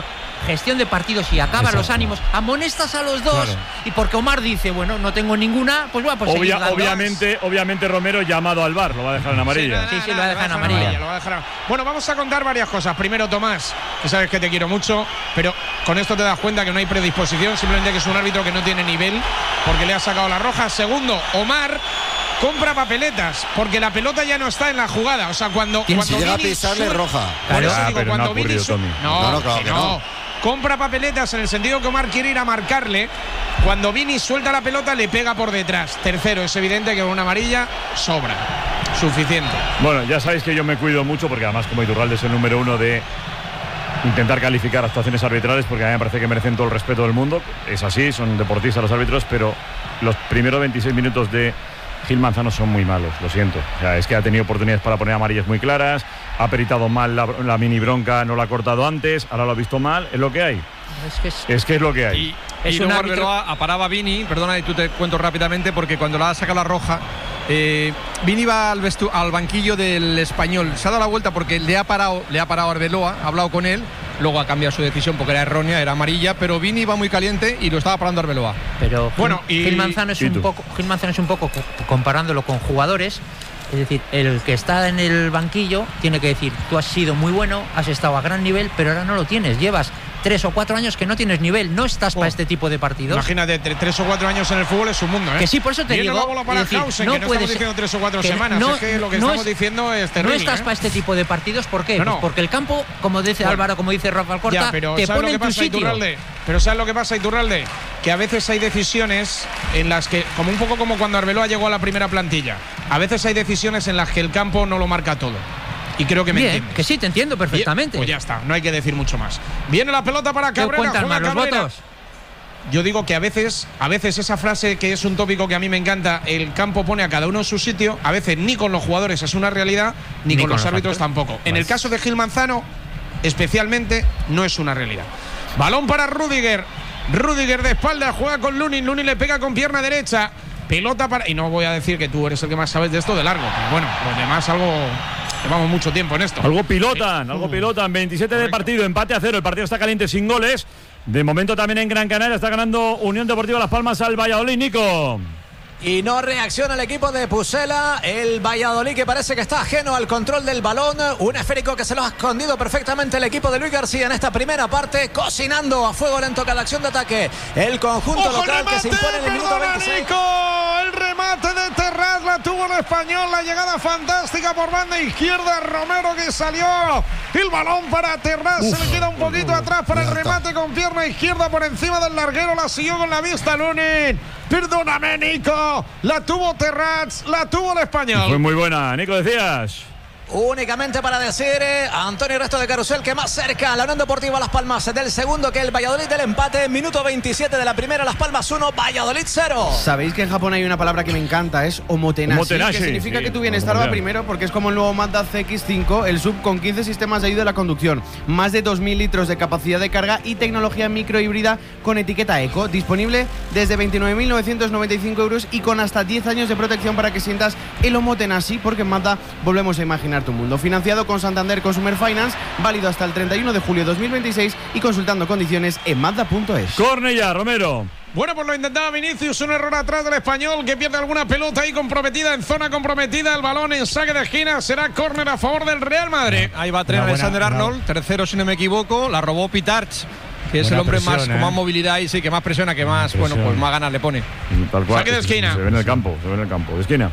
gestión de partidos y acaba Exacto. los ánimos, amonestas a los dos. Claro. Y porque Omar dice, bueno, no tengo ninguna, pues va, pues Obvia, obviamente, obviamente Romero llamado al V A R, lo va a dejar en amarilla. Sí, sí, sí, lo va a dejar en amarilla. Lo va a dejar. Bueno, vamos a contar varias cosas. Primero, Tomás, que sabes que te quiero mucho, pero con esto te das cuenta que no hay predisposición, simplemente que es un árbitro que no tiene nivel porque le ha sacado la roja. Segundo, Omar compra papeletas porque la pelota ya no está en la jugada. O sea, cuando, cuando si llega a pisarle roja. Por eso ah, digo, pero cuando no ha ocurrido, Vini Tommy. no, no, no, claro que que no. no. Compra papeletas en el sentido que Omar quiere ir a marcarle. Cuando Vini suelta la pelota, le pega por detrás. Tercero, es evidente que con una amarilla sobra. Suficiente. Bueno, ya sabéis que yo me cuido mucho porque además como Iturralde es el número uno de intentar calificar actuaciones arbitrales, porque a mí me parece que merecen todo el respeto del mundo. Es así, son deportistas los árbitros, pero los primeros veintiséis minutos de Gil Manzano son muy malos, lo siento. O sea, es que ha tenido oportunidades para poner amarillas muy claras, ha peritado mal la, la mini bronca, no la ha cortado antes, ahora lo ha visto mal, es lo que hay. Es que es, es, que es lo que hay. Y, es y un luego árbitro... Arbeloa aparaba a Vini, perdona, y tú te cuento rápidamente, porque cuando la ha sacado la roja, eh, Vini va al, vestu al banquillo del Español, se ha dado la vuelta porque le ha parado, le ha parado Arbeloa, ha hablado con él, luego ha cambiado su decisión porque era errónea, era amarilla, pero Vini va muy caliente y lo estaba parando Arbeloa. Pero bueno, Gil, y, Gil Manzano es y un poco, Gil Manzano es un poco comparándolo con jugadores. Es decir, el que está en el banquillo tiene que decir, tú has sido muy bueno, has estado a gran nivel, pero ahora no lo tienes. Llevas tres o cuatro años que no tienes nivel, no estás oh. para este tipo de partidos. Imagínate, tres o cuatro años en el fútbol es un mundo, ¿eh? Que sí, por eso te Viene digo. la bola para decir, Hausen, no que no estamos diciendo tres o cuatro semanas, no, es que lo que no estamos es, diciendo es terrible. No estás ¿eh? para este tipo de partidos, ¿por qué? No, no. Pues porque el campo, como dice bueno, Álvaro, como dice Rafa Alcorta, ya, pero te pone en tu pasa, sitio. Iturralde? Pero ¿sabes lo que pasa, Iturralde? Que a veces hay decisiones en las que, como un poco como cuando Arbeloa llegó a la primera plantilla, a veces hay decisiones en las que el campo no lo marca todo. Y creo que me Bien, entiendes. que sí, te entiendo perfectamente. Bien, pues ya está, no hay que decir mucho más. Viene la pelota para Cabrera. ¿Cuentan más los votos? Yo digo que a veces, a veces esa frase que es un tópico que a mí me encanta, el campo pone a cada uno en su sitio, a veces ni con los jugadores es una realidad, ni, ni con, con los árbitros factores. tampoco. En el caso de Gil Manzano, especialmente, no es una realidad. Balón para Rüdiger. Rüdiger de espalda, juega con Lunin. Lunin le pega con pierna derecha. Pelota para... Y no voy a decir que tú eres el que más sabes de esto de largo. Pero bueno, los demás algo... Llevamos mucho tiempo en esto. Algo pilotan, algo pilotan. veintisiete de partido, empate a cero. El partido está caliente sin goles. De momento también en Gran Canaria está ganando Unión Deportiva Las Palmas al Valladolid, Nico. Y no reacciona el equipo de Pucela. El Valladolid que parece que está ajeno al control del balón. Un esférico que se lo ha escondido perfectamente el equipo de Luis García en esta primera parte. Cocinando a fuego lento cada acción de ataque. El conjunto ¡Ojo, local remate! que se impone en el minuto Perdona, veintiséis. Nico, el remate de Terraz la tuvo el Español. La llegada fantástica por banda izquierda. Romero que salió. El balón para Terraz. Uf, se le queda un poquito uh, atrás para el remate está. con pierna izquierda por encima del larguero. La siguió con la vista Lunin. Perdóname, Nico. La tuvo Terraz, la tuvo el Español. Fue muy buena, Nico, decías. Únicamente para decir, eh, Antonio Resto de Carusel, que más cerca la Unión Deportiva Las Palmas del segundo que el Valladolid del empate. Minuto veintisiete de la primera, Las Palmas uno, Valladolid cero. Sabéis que en Japón hay una palabra que me encanta, es omotenashi, omotenashi que significa sí, que tu bienestar va primero, porque es como el nuevo Mazda C X cinco, el sub con quince sistemas de ayuda a la conducción, más de dos mil litros de capacidad de carga y tecnología microhíbrida con etiqueta eco, disponible desde veintinueve mil novecientos noventa y cinco euros y con hasta diez años de protección para que sientas el omotenashi, porque en Mazda volvemos a imaginar tu mundo. Financiado con Santander Consumer Finance, válido hasta el treinta y uno de julio de dos mil veintiséis y consultando condiciones en Mazda punto es. Cornellà, Romero. Bueno, pues lo intentaba Vinicius, un error atrás del Español que pierde alguna pelota ahí comprometida, en zona comprometida, el balón en saque de esquina, será córner a favor del Real Madrid. Ahí va Trent Alexander-Arnold, no. tercero si no me equivoco, la robó Pitarch, que es buena el hombre presión, más, eh. con más movilidad y sí, que más presiona, que más, bueno, pues más ganas le pone. Tal cual. Saque de esquina. Se ve en el campo, se ve en el campo, de esquina.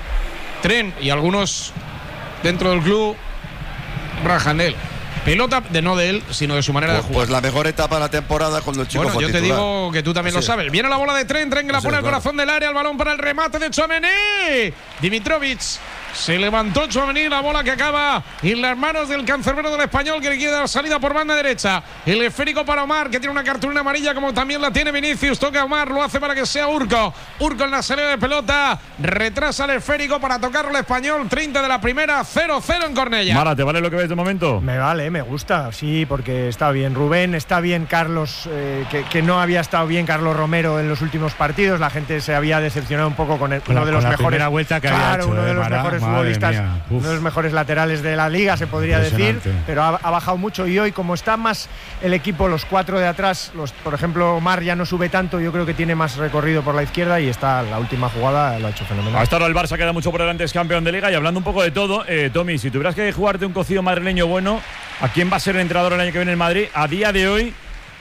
Trent y algunos dentro del club rajan de él. Pelota de no de él, sino de su manera pues, de jugar. Pues la mejor etapa de la temporada cuando el chico bueno, fue yo titular. te digo que tú también Así lo sabes. Viene la bola de Trent, Trent que la pone al corazón claro. del área, el balón para el remate de Tchouaméni. Dimitrovic. Se levantó Tchouaméni, la bola que acaba en las manos del cancerbero del Español, que le quiere dar salida por banda derecha. El esférico para Omar, que tiene una cartulina amarilla como también la tiene Vinicius. Toca a Omar, lo hace para que sea Urco. Urco en la salida de pelota, retrasa el esférico para tocarlo el Español. treinta de la primera, cero cero en Cornellà. Mara, ¿te vale lo que ves de momento? Me vale, me gusta, sí, porque está bien Rubén, está bien Carlos, eh, que, que no había estado bien Carlos Romero en los últimos partidos. La gente se había decepcionado un poco con, el, con uno la, de los con la mejores primera vuelta que claro, había hecho, uno de los Mara, mejores mejores futbolistas, uno de los mejores laterales de la liga, se podría decir, pero ha, ha bajado mucho y hoy, como está más el equipo, los cuatro de atrás, los, por ejemplo, Omar ya no sube tanto, yo creo que tiene más recorrido por la izquierda y está la última jugada, lo ha hecho fenomenal. Hasta ahora el Barça queda mucho por delante, es campeón de liga. Y hablando un poco de todo, eh, Tommy, si tuvieras que jugarte un cocido madrileño bueno, ¿a quién va a ser el entrenador el año que viene en Madrid? A día de hoy,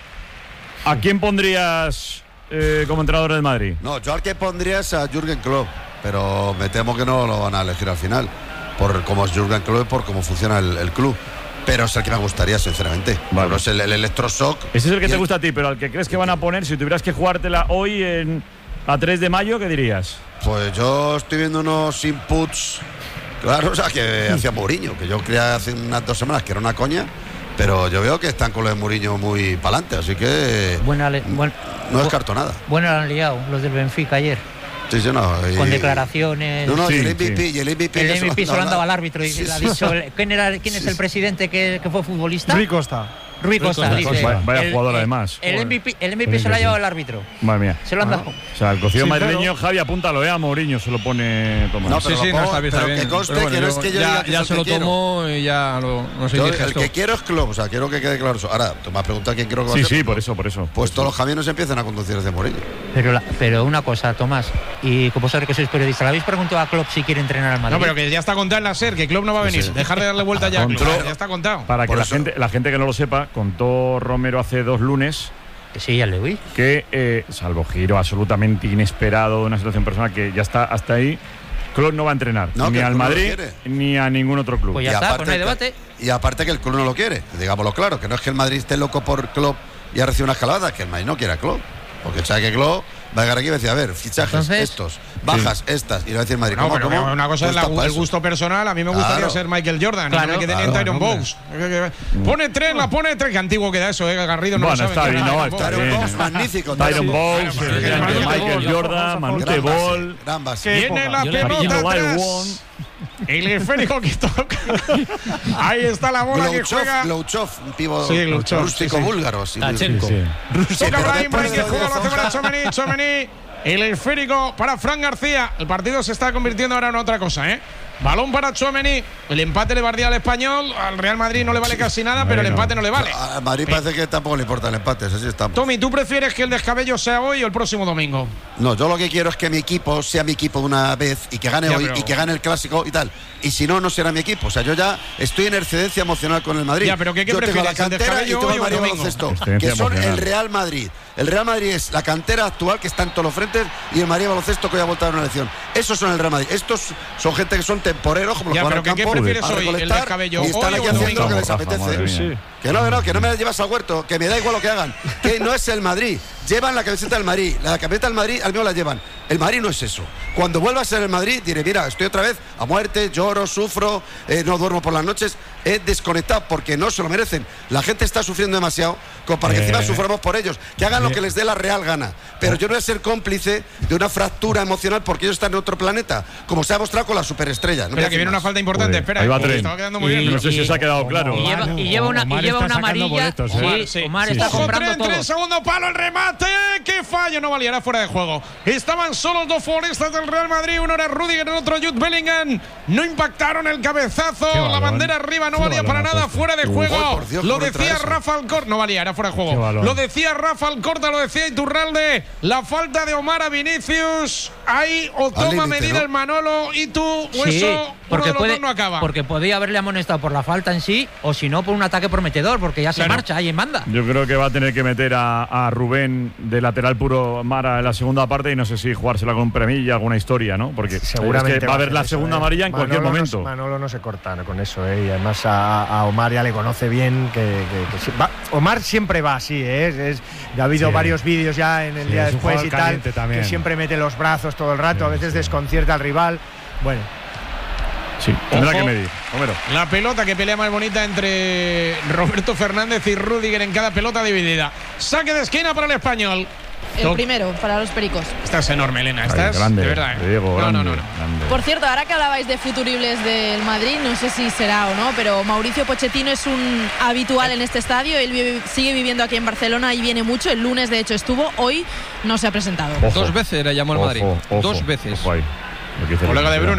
¿a quién pondrías eh, como entrenador del Madrid? No, yo al que pondría es a Jürgen Klopp, pero me temo que no lo van a elegir al final, por cómo es Jürgen Klopp y por cómo funciona el, el club. Pero es el que me gustaría, sinceramente. Vale. Es el, el electroshock. Ese es el que te el... gusta a ti, pero al que crees que van a poner, si tuvieras que jugártela hoy en, a tres de mayo, ¿qué dirías? Pues yo estoy viendo unos inputs, claro, o sea, que hacía Mourinho, que yo creía hace unas dos semanas que era una coña, pero yo veo que están con lo de Mourinho muy para adelante, así que buena le, buen, no descarto nada. Bueno, lo han liado los del Benfica ayer. Sí, sí, no, y... Con declaraciones. No, no, sí, y el M V P, sí. y el M V P, el M V P se lo han dado al árbitro y sí, le ha sí, dicho. sí. ¿Quién, era, quién es sí, el presidente que, que fue futbolista? Rui Costa. Rui Costa, Rui Costa dice. vaya, vaya el, jugador, el, además. El M V P, el M V P se lo ha llevado el árbitro. Madre mía. Se lo han dado. Ah, o sea, el cocido sí, madrileño, claro. Javi, apúntalo, ¿eh? A Mourinho se lo pone Tomás. No, pero sí, sí, pongo, no, está bien, está pero bien. que conste Pero bueno, que no yo, es que yo ya, diga que ya es se el lo que quiero. tomo y ya lo, no sé Yo, qué el gesto. que quiero es Klopp, o sea, quiero que quede claro eso. Ahora, tú me has preguntado quién quiero que va Sí, a ser. sí, por eso, por eso. Pues todos los camiones empiezan a conducir desde Mourinho. Pero, la, pero una cosa, Tomás, y como sabes que sois periodista, ¿le habéis preguntado a Klopp si quiere entrenar al Madrid? No, pero que ya está contado en la SER, que Klopp no va a venir. Sí. Dejar de darle vuelta ya a Klopp, Contó- ya está contado. Para que Por la eso- gente, la gente que no lo sepa, contó Romero hace dos lunes Que sí, ya le oí. que, eh, salvo giro absolutamente inesperado de una situación personal que ya está hasta ahí, Klopp no va a entrenar No, ni que el al club no lo Madrid quiere. ni a ningún otro club. Pues ya Y está, aparte pues no hay que- debate. Y aparte que el club no lo quiere, digámoslo claro, que no es que el Madrid esté loco por Klopp y ha recibido una escalada, que el Madrid no quiere a Klopp. Porque sabe que Klopp va a llegar aquí y va a decir, a ver, fichajes Entonces, estos, bajas estas, y le va a decir Madrid, No, ¿cómo, pero cómo? una cosa Tú es la- estás para el eso. gusto personal. A mí me gustaría Claro. ser Michael Jordan. Claro, no me quedé ni en claro, Tyron hombre. Bowes. Pone tres, la pone tres. Qué antiguo queda eso, eh. Garrido no Bueno, lo sabe. está ¿Quién bien, era no, Tyron está Bowes? bien. Bowles, magnífico. Tyron sí. Bowles, Bueno, eh, pero es que Michael Gran Jordan, Manute Gran base, Ball. gran base. Tiene la Yo le pelota pillo. atrás. El esférico que toca. Ahí está la bola que Glouchov, juega. Glouchov, un pivo Sí, Glouchov, rústico sí, sí. búlgaro. sí, Tachenko. sí. Toca Brahim, Brahim que después de juega, lo hace para Zonja- Tchouaméni, Tchouaméni. El esférico para Fran García. El partido se está convirtiendo ahora en otra cosa, ¿eh? Balón para Tchouaméni. El empate le valdría al Español. Al Real Madrid no le vale casi nada, pero el Bueno. empate no le vale. A Madrid parece que tampoco le importa el empate, así estamos. Tommy, ¿tú prefieres que el descabello sea hoy o el próximo domingo? No, yo lo que quiero es que mi equipo sea mi equipo de una vez y que gane Ya, hoy pero- y que gane el clásico y tal. Y si no, no será mi equipo. O sea, yo ya estoy en excedencia emocional con el Madrid. Ya, pero ¿qué- qué yo tengo la prefieres, el cantera y descabello tengo hoy el o el Madrid domingo? baloncesto, Excedencia que son emocional. el Real Madrid. El Real Madrid es la cantera actual que está en todos los frentes y el Madrid baloncesto que hoy ha vuelto a dar una elección. Esos son el Real Madrid. Estos son gente que son temporeros, como los Ya, que van pero al ¿qué- qué campo prefieres a hoy, el recolectar descabello y están hoy aquí o el haciendo lo que les domingo? Rafa, madre apetece. mía. Que no, que no, que no me llevas al huerto, que me da igual lo que hagan. Que no es el Madrid. Llevan la camiseta del Madrid. La camiseta del Madrid al mío la llevan. El Madrid no es eso. Cuando vuelva a ser el Madrid, diré, mira, estoy otra vez a muerte, lloro, sufro, eh, no duermo por las noches. He desconectado porque no se lo merecen. La gente está sufriendo demasiado como para que Eh, encima suframos por ellos. Que hagan lo eh. que les dé la real gana. Pero yo no voy a ser cómplice de una fractura emocional porque ellos están en otro planeta, como se ha mostrado con la superestrella. No me Espera, hace que viene más. una falta importante. Joder, Espera, ahí va que Tren. estaba quedando muy Y- bien. No sé si os ha quedado claro. Y lleva, y lleva una, y Omar lleva está una sacando amarilla. boletos, ¿eh? Sí, Sí. Omar Sí, está sí. Ojo, comprando tren, todo. tren, segundo palo, el remate. ¡Qué fallo! No valía, era fuera de juego. Estaban solos dos futbolistas del Real Madrid. Uno era Rudiger, el otro Jude Bellingham. No impactaron el cabezazo. Qué La balón. bandera arriba no Qué valía balón para ha nada. puesto. Fuera de Uy, juego. por Dios, Lo ¿cómo entra decía eso? Rafa Alcorta. No valía, era fuera de Qué juego. balón. Lo decía Rafa Alcorta, lo decía Iturralde. La falta de Omar a Vinicius. Ahí o toma límite, medida ¿no? el Manolo y tú. O Sí, eso, uno porque, de los puede, dos no acaba. porque podía haberle amonestado por la falta en sí o si no por un ataque prometedor, porque ya se Claro. marcha ahí en banda. Yo creo que va a tener que meter a, a Rubén de lateral puro Mara en la segunda parte y no sé si jugársela con premilla, alguna historia, ¿no? Porque Seguramente es que va a haber la eso, segunda ¿eh? amarilla en Manolo cualquier no- momento. Manolo no se corta con eso, ¿eh? Y además a, a Omar ya le conoce bien. Que, que- que sí- va- Omar siempre va así, ¿eh? Es, es- ya ha habido Sí. varios vídeos ya en el Sí, día es un después y jugador tal, caliente también. que siempre mete los brazos todo el rato, Sí, a veces sí. desconcierta al rival. Bueno, Sí, tendrá Ojo. que medir. Homero. La pelota que pelea más bonita entre Roberto Fernández y Rudiger en cada pelota dividida. Saque de esquina para el español. El Toc. primero para los pericos. Estás enorme, Elena. Ay, Estás grande, de verdad. ¿eh? Diego, no, grande, no, no, no. grande. Por cierto, ahora que hablabais de futuribles del Madrid, no sé si será o no, pero Mauricio Pochettino es un habitual en este estadio. Él vive- sigue viviendo aquí en Barcelona y viene mucho. El lunes, de hecho, estuvo. Hoy no se ha presentado. Ojo. Dos veces le llamó al Madrid. Ojo, ojo, Dos veces. ojo ahí. Lo que dice Colega el- de Bruno.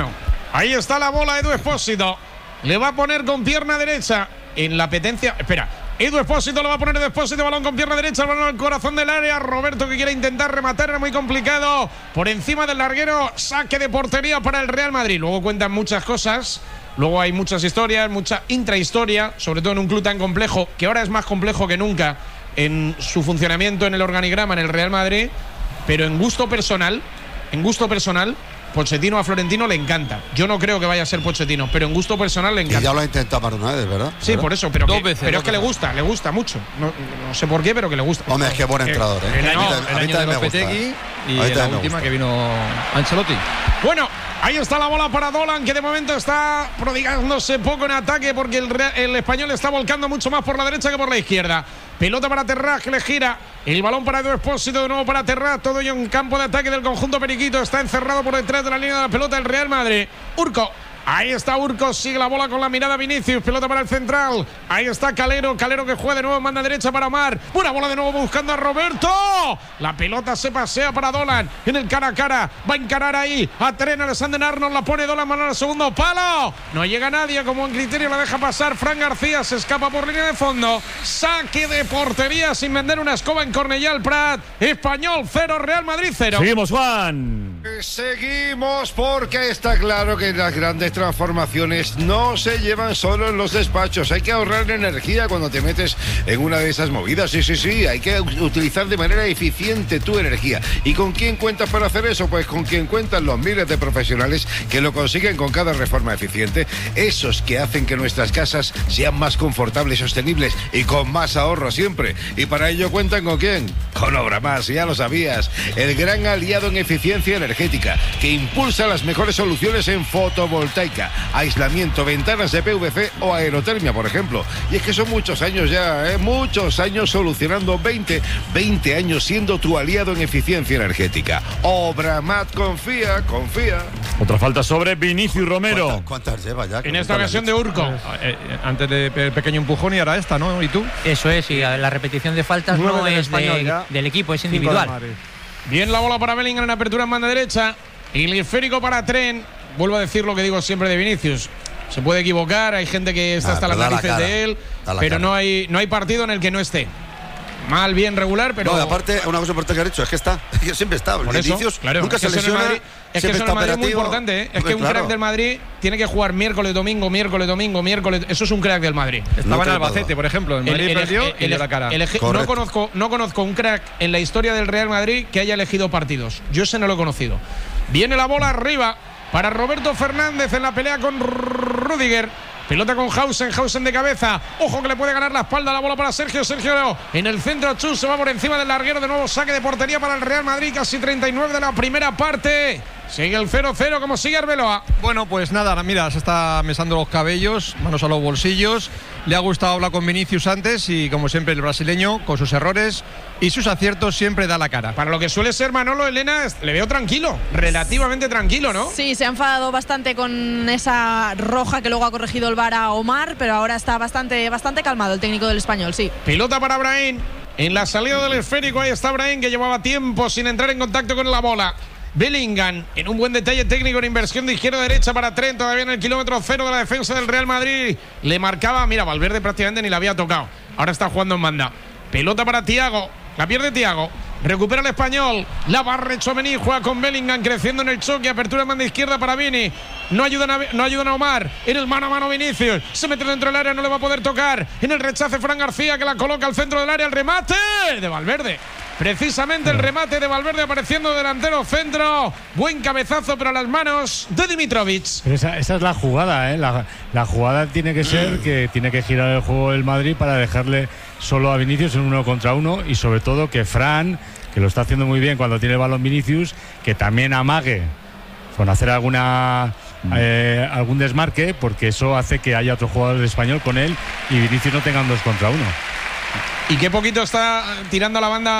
Ahí está la bola, Edu Expósito. Le va a poner con pierna derecha en la petencia. Espera. Edu Expósito lo va a poner de Expósito, balón con pierna derecha, el balón al corazón del área. Roberto que quiere intentar rematar, era muy complicado. Por encima del larguero, saque de portería para el Real Madrid. Luego cuentan muchas cosas, luego hay muchas historias, mucha intrahistoria, sobre todo en un club tan complejo, que ahora es más complejo que nunca en su funcionamiento, en el organigrama, en el Real Madrid. Pero en gusto personal, en gusto personal, Pochettino a Florentino le encanta. Yo no creo que vaya a ser Pochettino, pero en gusto personal le encanta. Y ya lo ha intentado más de una vez, ¿verdad? Sí, ¿verdad? por eso, pero, Dos que, veces, pero dos es que le veces. gusta, le gusta mucho. No, no sé por qué, pero que le gusta. Hombre, es que buen entrenador, ¿eh? El año, A mí el también año de me gusta, Lopetegui ¿eh? y A mí la también me última gusta. que vino Ancelotti. Bueno, ahí está la bola para Dolan, que de momento está prodigándose poco en ataque porque el, Real- el español está volcando mucho más por la derecha que por la izquierda. Pelota para Terraz, que le gira. El balón para Edu Expósito, de nuevo para Terraz. Todo ello en campo de ataque del conjunto periquito. Está encerrado por detrás de la línea de la pelota el Real Madrid. Urco. Ahí está Urco, sigue la bola con la mirada Vinicius, pelota para el central. Ahí está Calero, Calero que juega de nuevo, manda derecha para Omar. Buena bola de nuevo buscando a Roberto. La pelota se pasea para Dolan en el cara a cara. Va a encarar ahí a Trent, Alexander Arnold, la pone Dolan, mano al segundo palo. No llega nadie, como en criterio la deja pasar. Fran García se escapa por línea de fondo. Saque de portería sin vender una escoba en Cornellà al Prat. Español cero, Real Madrid cero. Seguimos, Juan. Seguimos porque está claro que las grandes transformaciones no se llevan solo en los despachos. Hay que ahorrar energía cuando te metes en una de esas movidas. Sí, sí, sí. Hay que utilizar de manera eficiente tu energía. ¿Y con quién cuentas para hacer eso? Pues con quien cuentan los miles de profesionales que lo consiguen con cada reforma eficiente. Esos que hacen que nuestras casas sean más confortables, sostenibles y con más ahorro siempre. Y para ello cuentan con quién? Con Obramás, ya lo sabías. El gran aliado en eficiencia energética que impulsa las mejores soluciones en fotovoltaica, aislamiento, ventanas de P V C o aerotermia, por ejemplo. Y es que son muchos años ya, ¿eh? Muchos años solucionando, veinte, veinte años siendo tu aliado en eficiencia energética. Obramat, confía, confía. Otra falta sobre Vinicius Romero. ¿Cuántas, cuántas lleva ya? En esta ocasión de Urco. Eh, eh, antes de pe- pequeño empujón y ahora esta, ¿no? ¿Y tú? Eso es, y la repetición de faltas Nueve no del es español de- ya. del equipo, es Cinco individual. del Madrid. Bien la bola para Bellingham en apertura en banda derecha. Y el esférico para Trent. Vuelvo a decir lo que digo siempre de Vinicius. Se puede equivocar, hay gente que está Ah, hasta las pero da la narices cara. de él, Da la pero cara. no hay, no hay partido en el que no esté. Mal, bien, regular, pero. No, y aparte, una cosa importante que has dicho, es que está, es que siempre está. Por eso, Vinicius claro, nunca es que se eso en el lesiona, Madrid- es que siempre eso en está el Madrid es muy operativo. importante, ¿eh? Es Hombre, que un claro. crack del Madrid tiene que jugar miércoles, domingo, miércoles, domingo, miércoles. Eso es un crack del Madrid. Estaba en Albacete, por ejemplo. El Madrid perdió y el- dio la cara. el eje- no, conozco, no conozco un crack en la historia del Real Madrid que haya elegido partidos. Yo ese no lo he conocido. Viene la bola arriba para Roberto Fernández en la pelea con Rüdiger. Pelota con Hausen, Hausen de cabeza. Ojo que le puede ganar la espalda, la bola para Sergio. Sergio en el centro, Chus se va por encima del larguero. De nuevo saque de portería para el Real Madrid. Casi treinta y nueve de la primera parte. Sigue el cero cero, como sigue Arbeloa. Bueno, pues nada, mira, se está mesando los cabellos, manos a los bolsillos. Le ha gustado hablar con Vinicius antes y, como siempre, el brasileño, con sus errores y sus aciertos, siempre da la cara. Para lo que suele ser Manolo, Elena, le veo tranquilo, relativamente tranquilo, ¿no? Sí, se ha enfadado bastante con esa roja que luego ha corregido el V A R a Omar, pero ahora está bastante, bastante calmado el técnico del español, sí. Pelota para Brahim. En la salida del esférico, ahí está Brahim, que llevaba tiempo sin entrar en contacto con la bola. Bellingham, en un buen detalle técnico en inversión de izquierda a derecha para Trent, todavía en el kilómetro cero de la defensa del Real Madrid. Le marcaba, mira, Valverde prácticamente ni la había tocado. Ahora está jugando en banda. Pelota para Thiago, la pierde Thiago. Recupera el español, la barre Tchouaméni, juega con Bellingham creciendo en el choque, apertura en banda izquierda para Vini. No ayudan, a, no ayudan a Omar, en el mano a mano Vinicius, se mete dentro del área, no le va a poder tocar. En el rechace Fran García, que la coloca al centro del área, el remate de Valverde. Precisamente el remate de Valverde apareciendo delantero centro. Buen cabezazo, pero a las manos de Dimitrovic. Pero esa, esa es la jugada, ¿eh? La, la jugada tiene que ser que tiene que girar el juego del Madrid para dejarle solo a Vinicius en uno contra uno y sobre todo que Fran, que lo está haciendo muy bien cuando tiene el balón Vinicius, que también amague con hacer alguna eh, algún desmarque, porque eso hace que haya otro jugador español con él y Vinicius no tengan dos contra uno. Y qué poquito está tirando a la banda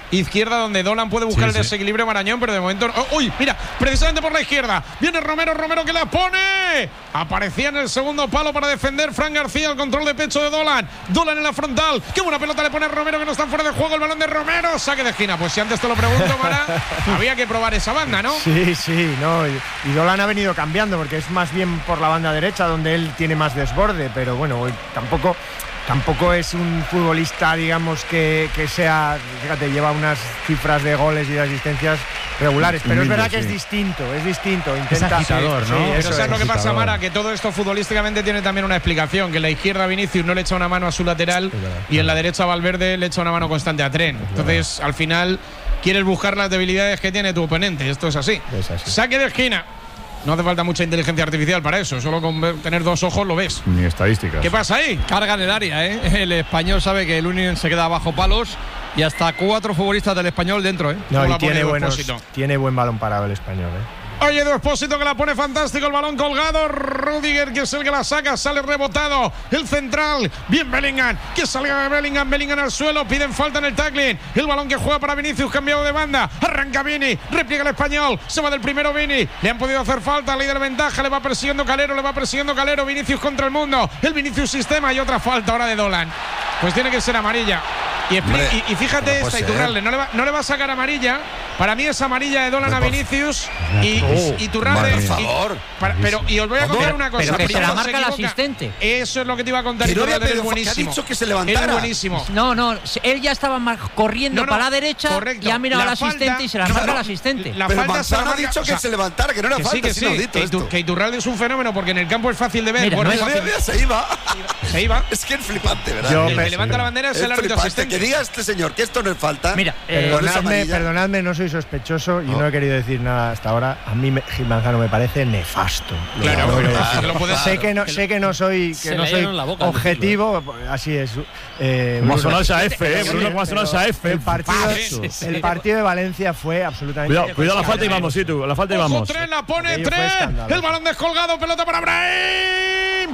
izquierda donde Dolan puede buscar Sí, el sí. desequilibrio Marañón, pero de momento. Oh, uy, mira, precisamente por la izquierda. Viene Romero, Romero que la pone. Aparecía en el segundo palo para defender Fran García, el control de pecho de Dolan. Dolan en la frontal. Qué buena pelota le pone Romero, que no está fuera de juego. El balón de Romero. Saque de esquina. Pues si antes te lo pregunto, Mara, había que probar esa banda, ¿no? Sí, sí, no. Y, y Dolan ha venido cambiando porque es más bien por la banda derecha donde él tiene más desborde, pero bueno, hoy tampoco. Tampoco es un futbolista, digamos, que, que sea, fíjate, lleva unas cifras de goles y de asistencias regulares, pero Humilde, es verdad que sí. es distinto, es distinto. Intenta, Es agitador, sí, ¿no? sí, Pero eso ¿sabes es. lo que pasa, agitador. Mara? Que todo esto futbolísticamente tiene también una explicación. Que en la izquierda Vinicius no le echa una mano a su lateral y en la derecha Valverde le echa una mano constante a Tren. Entonces, al final, quieres buscar las debilidades que tiene tu oponente. Esto es así. Es así. Saque de esquina. No hace falta mucha inteligencia artificial para eso. Solo con ver- tener dos ojos lo ves. Ni estadísticas. ¿Qué pasa ahí? Carga en el área, ¿eh? El español sabe que el Union se queda bajo palos y hasta cuatro futbolistas del español dentro, ¿eh? No, ¿Cómo y la pone tiene, Edu buenos, Expósito? tiene buen balón parado el español, ¿eh? Oye, Edu Expósito que la pone fantástico, el balón colgado. Rudiger que es el que la saca, sale rebotado. El central, bien Bellingham, que salga de Bellingham, Bellingham al suelo, piden falta en el tackling. El balón que juega para Vinicius, cambiado de banda. Arranca Vini, repliega el español, se va del primero Vini. Le han podido hacer falta, ley de la ventaja, le va persiguiendo Calero, le va persiguiendo Calero. Vinicius contra el mundo, el Vinicius sistema y otra falta ahora de Dolan. Pues tiene que ser amarilla. Y, expli- Hombre, y, y fíjate no puede esta, ser. Iturralde, no le, va, no le va a sacar amarilla. Para mí es amarilla de Dolan a Por- Vinicius. Y, Oh, y Iturralde. por y- favor. para- pero, y os voy a ¿Cómo? contar una cosa. Pero que se Primero la marca el equivoca. asistente. Eso es lo que te iba a contar. Que no había Iturralde, pedido es fa- que ha buenísimo. dicho que se levantara. Es buenísimo. No, no, él ya estaba mar- corriendo No, no, para la derecha correcto. y ha mirado La al asistente falta- y se la no, marca no, al asistente. La Pero falta se la Manzano ha marca- dicho o sea, que se levantara, que no era que falta, sí, que es sí, inaudito que, esto. Itu- que Iturralde es un fenómeno porque en el campo es fácil de ver. Mira, por no eso es- Mira, mira, se iba. se iba. Es que es flipante, ¿verdad? Yo- El que pe- levanta la bandera es Es el árbitro flipante. asistente. Que diga este señor que esto no es falta. Mira, eh, Con esa Perdonadme, amarilla. perdonadme, no soy sospechoso y No. no he querido decir nada hasta ahora. A mí me- Gil Manzano me parece nefasto. Lo Claro, tengo que claro, decir. que lo puedes- sé que no, que sé que no soy, Se que le no soy llenaron la boca al objetivo, así es. Eh, Como ha Bruno. sonado esa F, eh, Pero- Bruno, como ha sonado esa F. El partido, Paso. el partido de Valencia fue absolutamente. Cuidado, cuidado la falta y vamos, sí, tú, la falta y Ojo, vamos. Tren, la pone Aquello fue Tren. escandaloso. El balón descolgado, pelota para Brahim.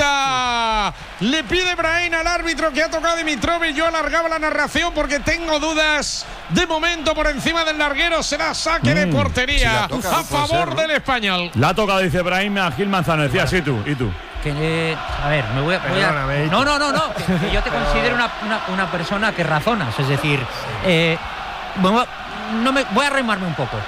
Puerta. Le pide Brahim al árbitro que ha tocado Dimitrovic. Yo alargaba la narración porque tengo dudas. De momento, por encima del larguero, será saque de Mm. portería Si la toca, a no puede favor ser, ¿no? del español. La ha tocado, dice Brahim, a Gil Manzano. Decía, sí, tú, y tú. que, eh, a ver, me voy a. voy a- Perdóname, no, no, no, no. Que, que yo te considero una, una, una persona que razonas. Es decir, eh, bueno, no me, voy a remarme un poco.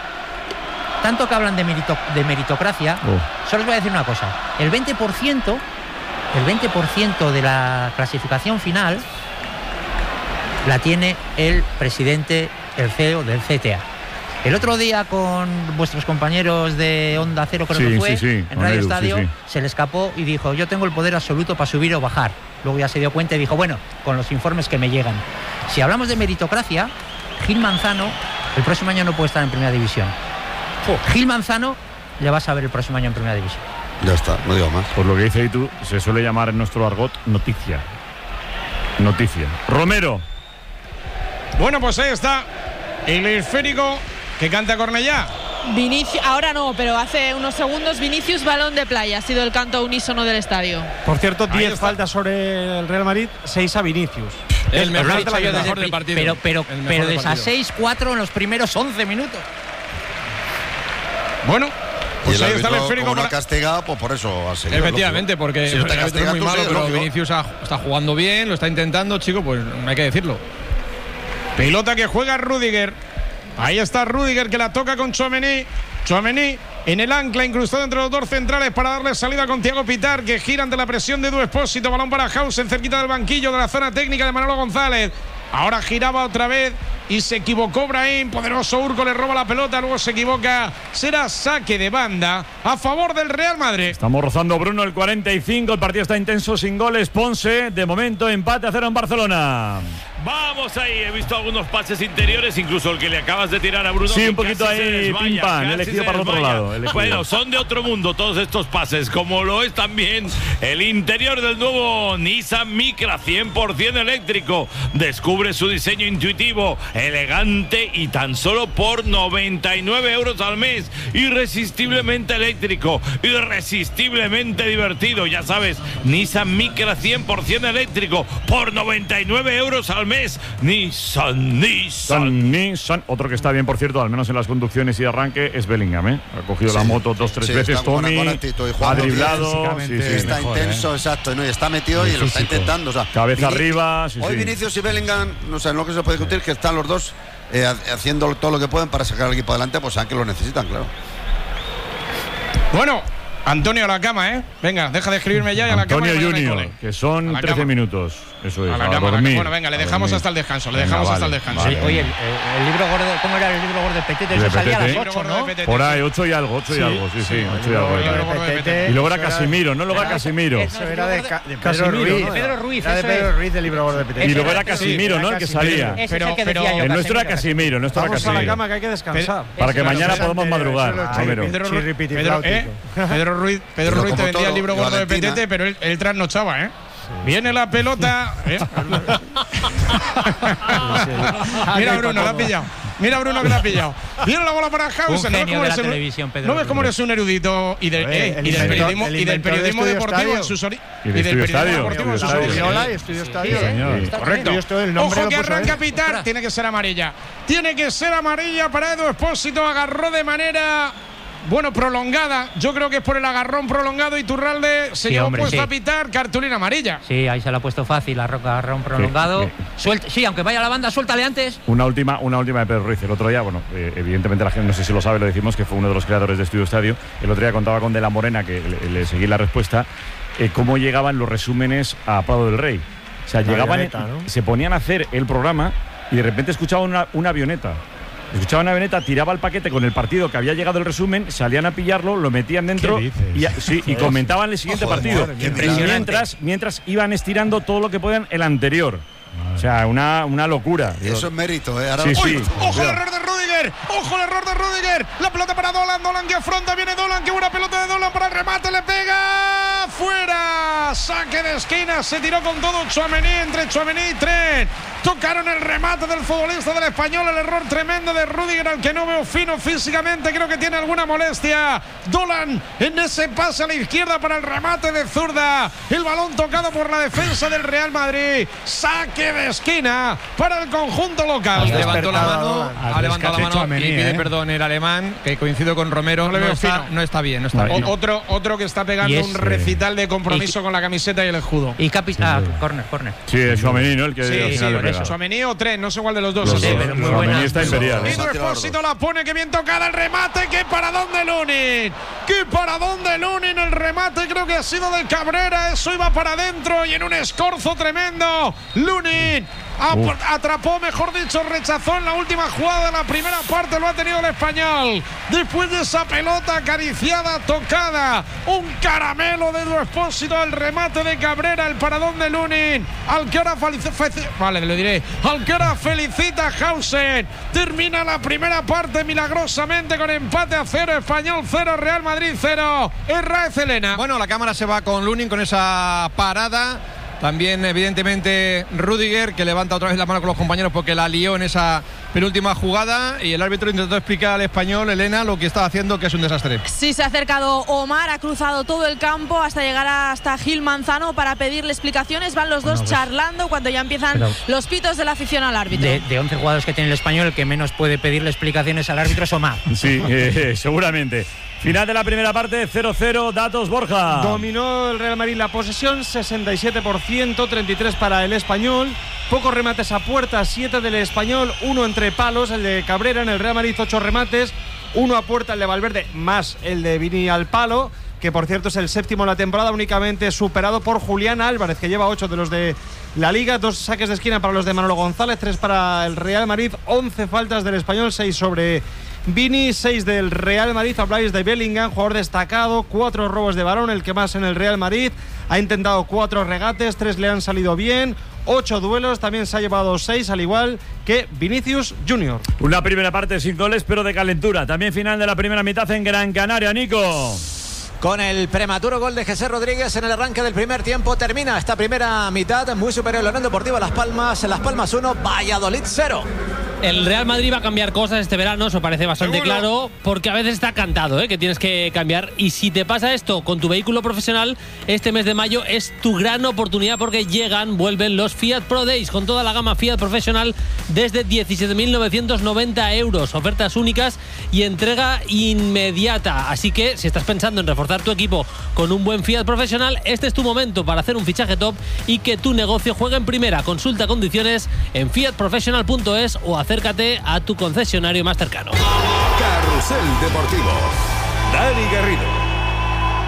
Tanto que hablan de, merito- de meritocracia, Oh. solo os voy a decir una cosa. El veinte por ciento, el veinte por ciento de la clasificación final la tiene el presidente, el C E O del C T A. El otro día con vuestros compañeros de Onda Cero, creo Sí, que fue, sí, sí, en con Radio Edu, Estadio, sí, sí. se le escapó y dijo, yo tengo el poder absoluto para subir o bajar. Luego ya se dio cuenta y dijo, bueno, con los informes que me llegan. Si hablamos de meritocracia, Gil Manzano el próximo año no puede estar en Primera División. Gil Manzano le vas a ver el próximo año en Primera División. Ya está, no digo más. Por lo que dice Itu, se suele llamar en nuestro argot noticia. Noticia. Romero. Bueno, pues ahí está el esférico que canta Cornellá. Vinicius, ahora no, pero hace unos segundos Vinicius balón de playa ha sido el canto unísono del estadio. Por cierto, Ahí diez está. faltas sobre el Real Madrid, seis a Vinicius. El mejor, Lo he dicho el yo desde mejor el del pri- partido. Pero, pero, El mejor pero del de esas partido. seis, cuatro en los primeros once minutos. Bueno, Y pues el ahí está el árbitro, esférico. como no ha para- castigado, pues por eso ha seguido. Efectivamente, porque Si no te el árbitro castiga es muy tú, malo, sí, pero lógico. Vinicius ha- está jugando bien, lo está intentando, chico, pues hay que decirlo. Pelota que juega Rudiger. Ahí está Rudiger que la toca con Tchouaméni. Tchouaméni en el ancla, incrustado entre los dos centrales para darle salida con Thiago Pitar, que gira ante la presión de Edu Expósito. Balón para Hausen, cerquita del banquillo de la zona técnica de Manolo González. Ahora giraba otra vez y se equivocó Brahim. Poderoso Urco le roba la pelota, luego se equivoca. Será saque de banda a favor del Real Madrid. Estamos rozando, Bruno, el cuarenta y cinco. El partido está intenso, sin goles. Ponce, de momento, empate a cero en Barcelona. Vamos ahí, he visto algunos pases interiores, incluso el que le acabas de tirar a Bruno. Sí, que un poquito casi se ahí, desmaya, pim pam, casi elegido se para el otro desmaya. lado, elegido. Bueno, son de otro mundo todos estos pases, como lo es también el interior del nuevo Nissan Micra cien por ciento eléctrico. Descubre su diseño intuitivo, elegante y tan solo por noventa y nueve euros al mes. Irresistiblemente eléctrico, irresistiblemente divertido. Ya sabes, Nissan Micra cien por ciento eléctrico por noventa y nueve euros al mes. mes. Nissan, Nissan. Nissan. Otro que está bien, por cierto, al menos en las conducciones y de arranque, es Bellingham, ¿eh? Ha cogido sí, la moto dos, tres sí, veces, Tommy. Ha driblado. Sí, sí, está mejor, intenso, ¿eh? Exacto. ¿no? Y está metido y lo está intentando. O sea, cabeza Vini arriba. Sí, hoy sí. Vinicius y Bellingham, no sé, en lo que se puede discutir, que están los dos eh, haciendo todo lo que pueden para sacar al equipo adelante, pues saben que lo necesitan, claro. Bueno, Antonio a la cama, ¿eh? Venga, deja de escribirme ya y a la cama. Antonio Junior, que son trece minutos. Eso es, a la cama, a dormir, bueno, venga, le dejamos hasta el descanso, le dejamos venga, hasta vale, el descanso. Vale, oye, el, el libro gordo, ¿cómo era el libro gordo de Petete? Eso salía a las ocho, ¿no? Por ahí, ocho y algo, ocho y algo, sí, sí, ocho y algo. Y luego era Casimiro, ¿no? Luego era Casimiro. Eso era de Pedro Ruiz. Pedro Ruiz, era de Pedro Ruiz del libro gordo de Petete. Y luego era Casimiro, ¿no? El que salía. Pero el nuestro era Casimiro, el nuestro era Casimiro. Vamos a la cama que hay que descansar. Para que mañana podamos madrugar. Pedro Ruiz te vendía el libro gordo de Petete, pero él trasnochaba, ¿eh? Sí. Viene la pelota. ¿eh? Mira Bruno, la ha pillado. Mira Bruno que la ha pillado. Viene la bola para Hausen. Un genio de la televisión, Pedro. ¿No ves cómo eres un erudito y, de, eh, y del periodismo, y del periodismo deportivo en sus orígenes? Y del periodismo deportivo en sus orígenes. Estudio Estadio. Correcto. Ojo que arranca a pitar. Tiene que ser amarilla. Tiene que ser amarilla para Edu Expósito. Agarró de manera... Bueno, prolongada. Yo creo que es por el agarrón prolongado. Iturralde se sí, llevó hombre, puesto sí. a pitar, cartulina amarilla. Sí, ahí se la ha puesto fácil, agarrón prolongado. Sí, sí. Suelta, sí, aunque vaya a la banda, suéltale antes. Una última, una última de Pedro Ruiz. El otro día, bueno, eh, evidentemente la gente no sé si lo sabe, lo decimos, que fue uno de los creadores de Estudio Estadio. El otro día contaba con De la Morena, que le, le seguí la respuesta, eh, cómo llegaban los resúmenes a Prado del Rey. O sea, la llegaban, avioneta, ¿no? Se ponían a hacer el programa y de repente escuchaban una, una avioneta. Escuchaban a Veneta, tiraba el paquete con el partido que había llegado el resumen, salían a pillarlo, lo metían dentro y, sí, y comentaban el siguiente Ojo, partido. Madre, mientras, mientras iban estirando todo lo que podían el anterior. Madre. O sea, una, una locura. Eso es mérito, ¿eh? Ahora sí, sí. ¡Ojo el error de Rüdiger! ¡Ojo el error de Rüdiger! La pelota para Dolan, Dolan que afronta, viene Dolan, que buena pelota de Dolan para el remate, le pega fuera. Saque de esquina, se tiró con todo Tchouaméni, entre Tchouaméni y Trent. Tocaron el remate del futbolista del Español, el error tremendo de Rüdiger, al que no veo fino físicamente, creo que tiene alguna molestia. Dolan en ese pase a la izquierda para el remate de zurda. El balón tocado por la defensa del Real Madrid. Saque de esquina para el conjunto local. Levantó la mano, ha levantado la mano y pide ¿eh? perdón el alemán, que coincido con Romero, no, no, está, no está bien. No está bien. Otro, otro que está pegando es, un recital de compromiso y, con la camiseta y el escudo. Y capi ah, corner, corner. Sí, es Tchouaméni, ¿no? El que sí, al final sí, Tchouaméni o Trent, no sé cuál de los dos. Los sí, dos. Tchouaméni está imperial. Edu Expósito la pone, que bien tocada el remate, que para dónde Lunin, que para dónde Lunin, el remate creo que ha sido de Cabrera, eso iba para adentro y en un escorzo tremendo. Lunin atrapó, mejor dicho, rechazó en la última jugada de la primera parte, lo ha tenido el Español. Después de esa pelota acariciada, tocada, un caramelo de Edu Expósito, el remate de Cabrera, el paradón de Lunin, al que ahora felicita, vale, le diré, al que ahora felicita Hausen. Termina la primera parte milagrosamente con empate a cero, Español cero, Real Madrid cero. Herráez Elena. Bueno, la cámara se va con Lunin con esa parada. También, evidentemente, Rüdiger, que levanta otra vez la mano con los compañeros porque la lió en esa penúltima jugada. Y el árbitro intentó explicar al español, Elena, lo que está haciendo, que es un desastre. Sí, se ha acercado Omar, ha cruzado todo el campo hasta llegar hasta Gil Manzano para pedirle explicaciones. Van los dos bueno, charlando cuando ya empiezan Pero los pitos de la afición al árbitro. De, de once jugadores que tiene el español, el que menos puede pedirle explicaciones al árbitro es Omar. Sí, eh, seguramente. Final de la primera parte, cero cero, datos Borja. Dominó el Real Madrid la posesión, sesenta y siete por ciento, treinta y tres para el español. Pocos remates a puerta, siete del español, uno entre palos, el de Cabrera. En el Real Madrid, ocho remates, uno a puerta, el de Valverde, más el de Vini al palo, que por cierto es el séptimo de la temporada, únicamente superado por Julián Álvarez, que lleva ocho de los de la Liga. Dos saques de esquina para los de Manolo González, tres para el Real Madrid, once faltas del español, seis sobre Vini, seis del Real Madrid. Habláis de Bellingham, jugador destacado, cuatro robos de balón, el que más en el Real Madrid. Ha intentado cuatro regates, tres le han salido bien, ocho duelos, también se ha llevado seis, al igual que Vinicius Junior. Una primera parte sin goles, pero de calentura. También final de la primera mitad en Gran Canaria, Nico. Con el prematuro gol de Jesús Rodríguez en el arranque del primer tiempo, termina esta primera mitad muy superior a la Unión Deportiva Las Palmas. Las Palmas uno, Valladolid cero. El Real Madrid va a cambiar cosas este verano, eso parece bastante ¿Seguro? claro, porque a veces está cantado, ¿eh? que tienes que cambiar. Y si te pasa esto con tu vehículo profesional, este mes de mayo es tu gran oportunidad porque llegan, vuelven los Fiat Pro Days con toda la gama Fiat Professional desde diecisiete mil novecientos noventa euros. Ofertas únicas y entrega inmediata. Así que si estás pensando en reforzar tu equipo con un buen Fiat Professional, este es tu momento para hacer un fichaje top y que tu negocio juegue en primera. Consulta condiciones en fiat professional punto es o acércate a tu concesionario más cercano. Carrusel Deportivo. Dani Garrido.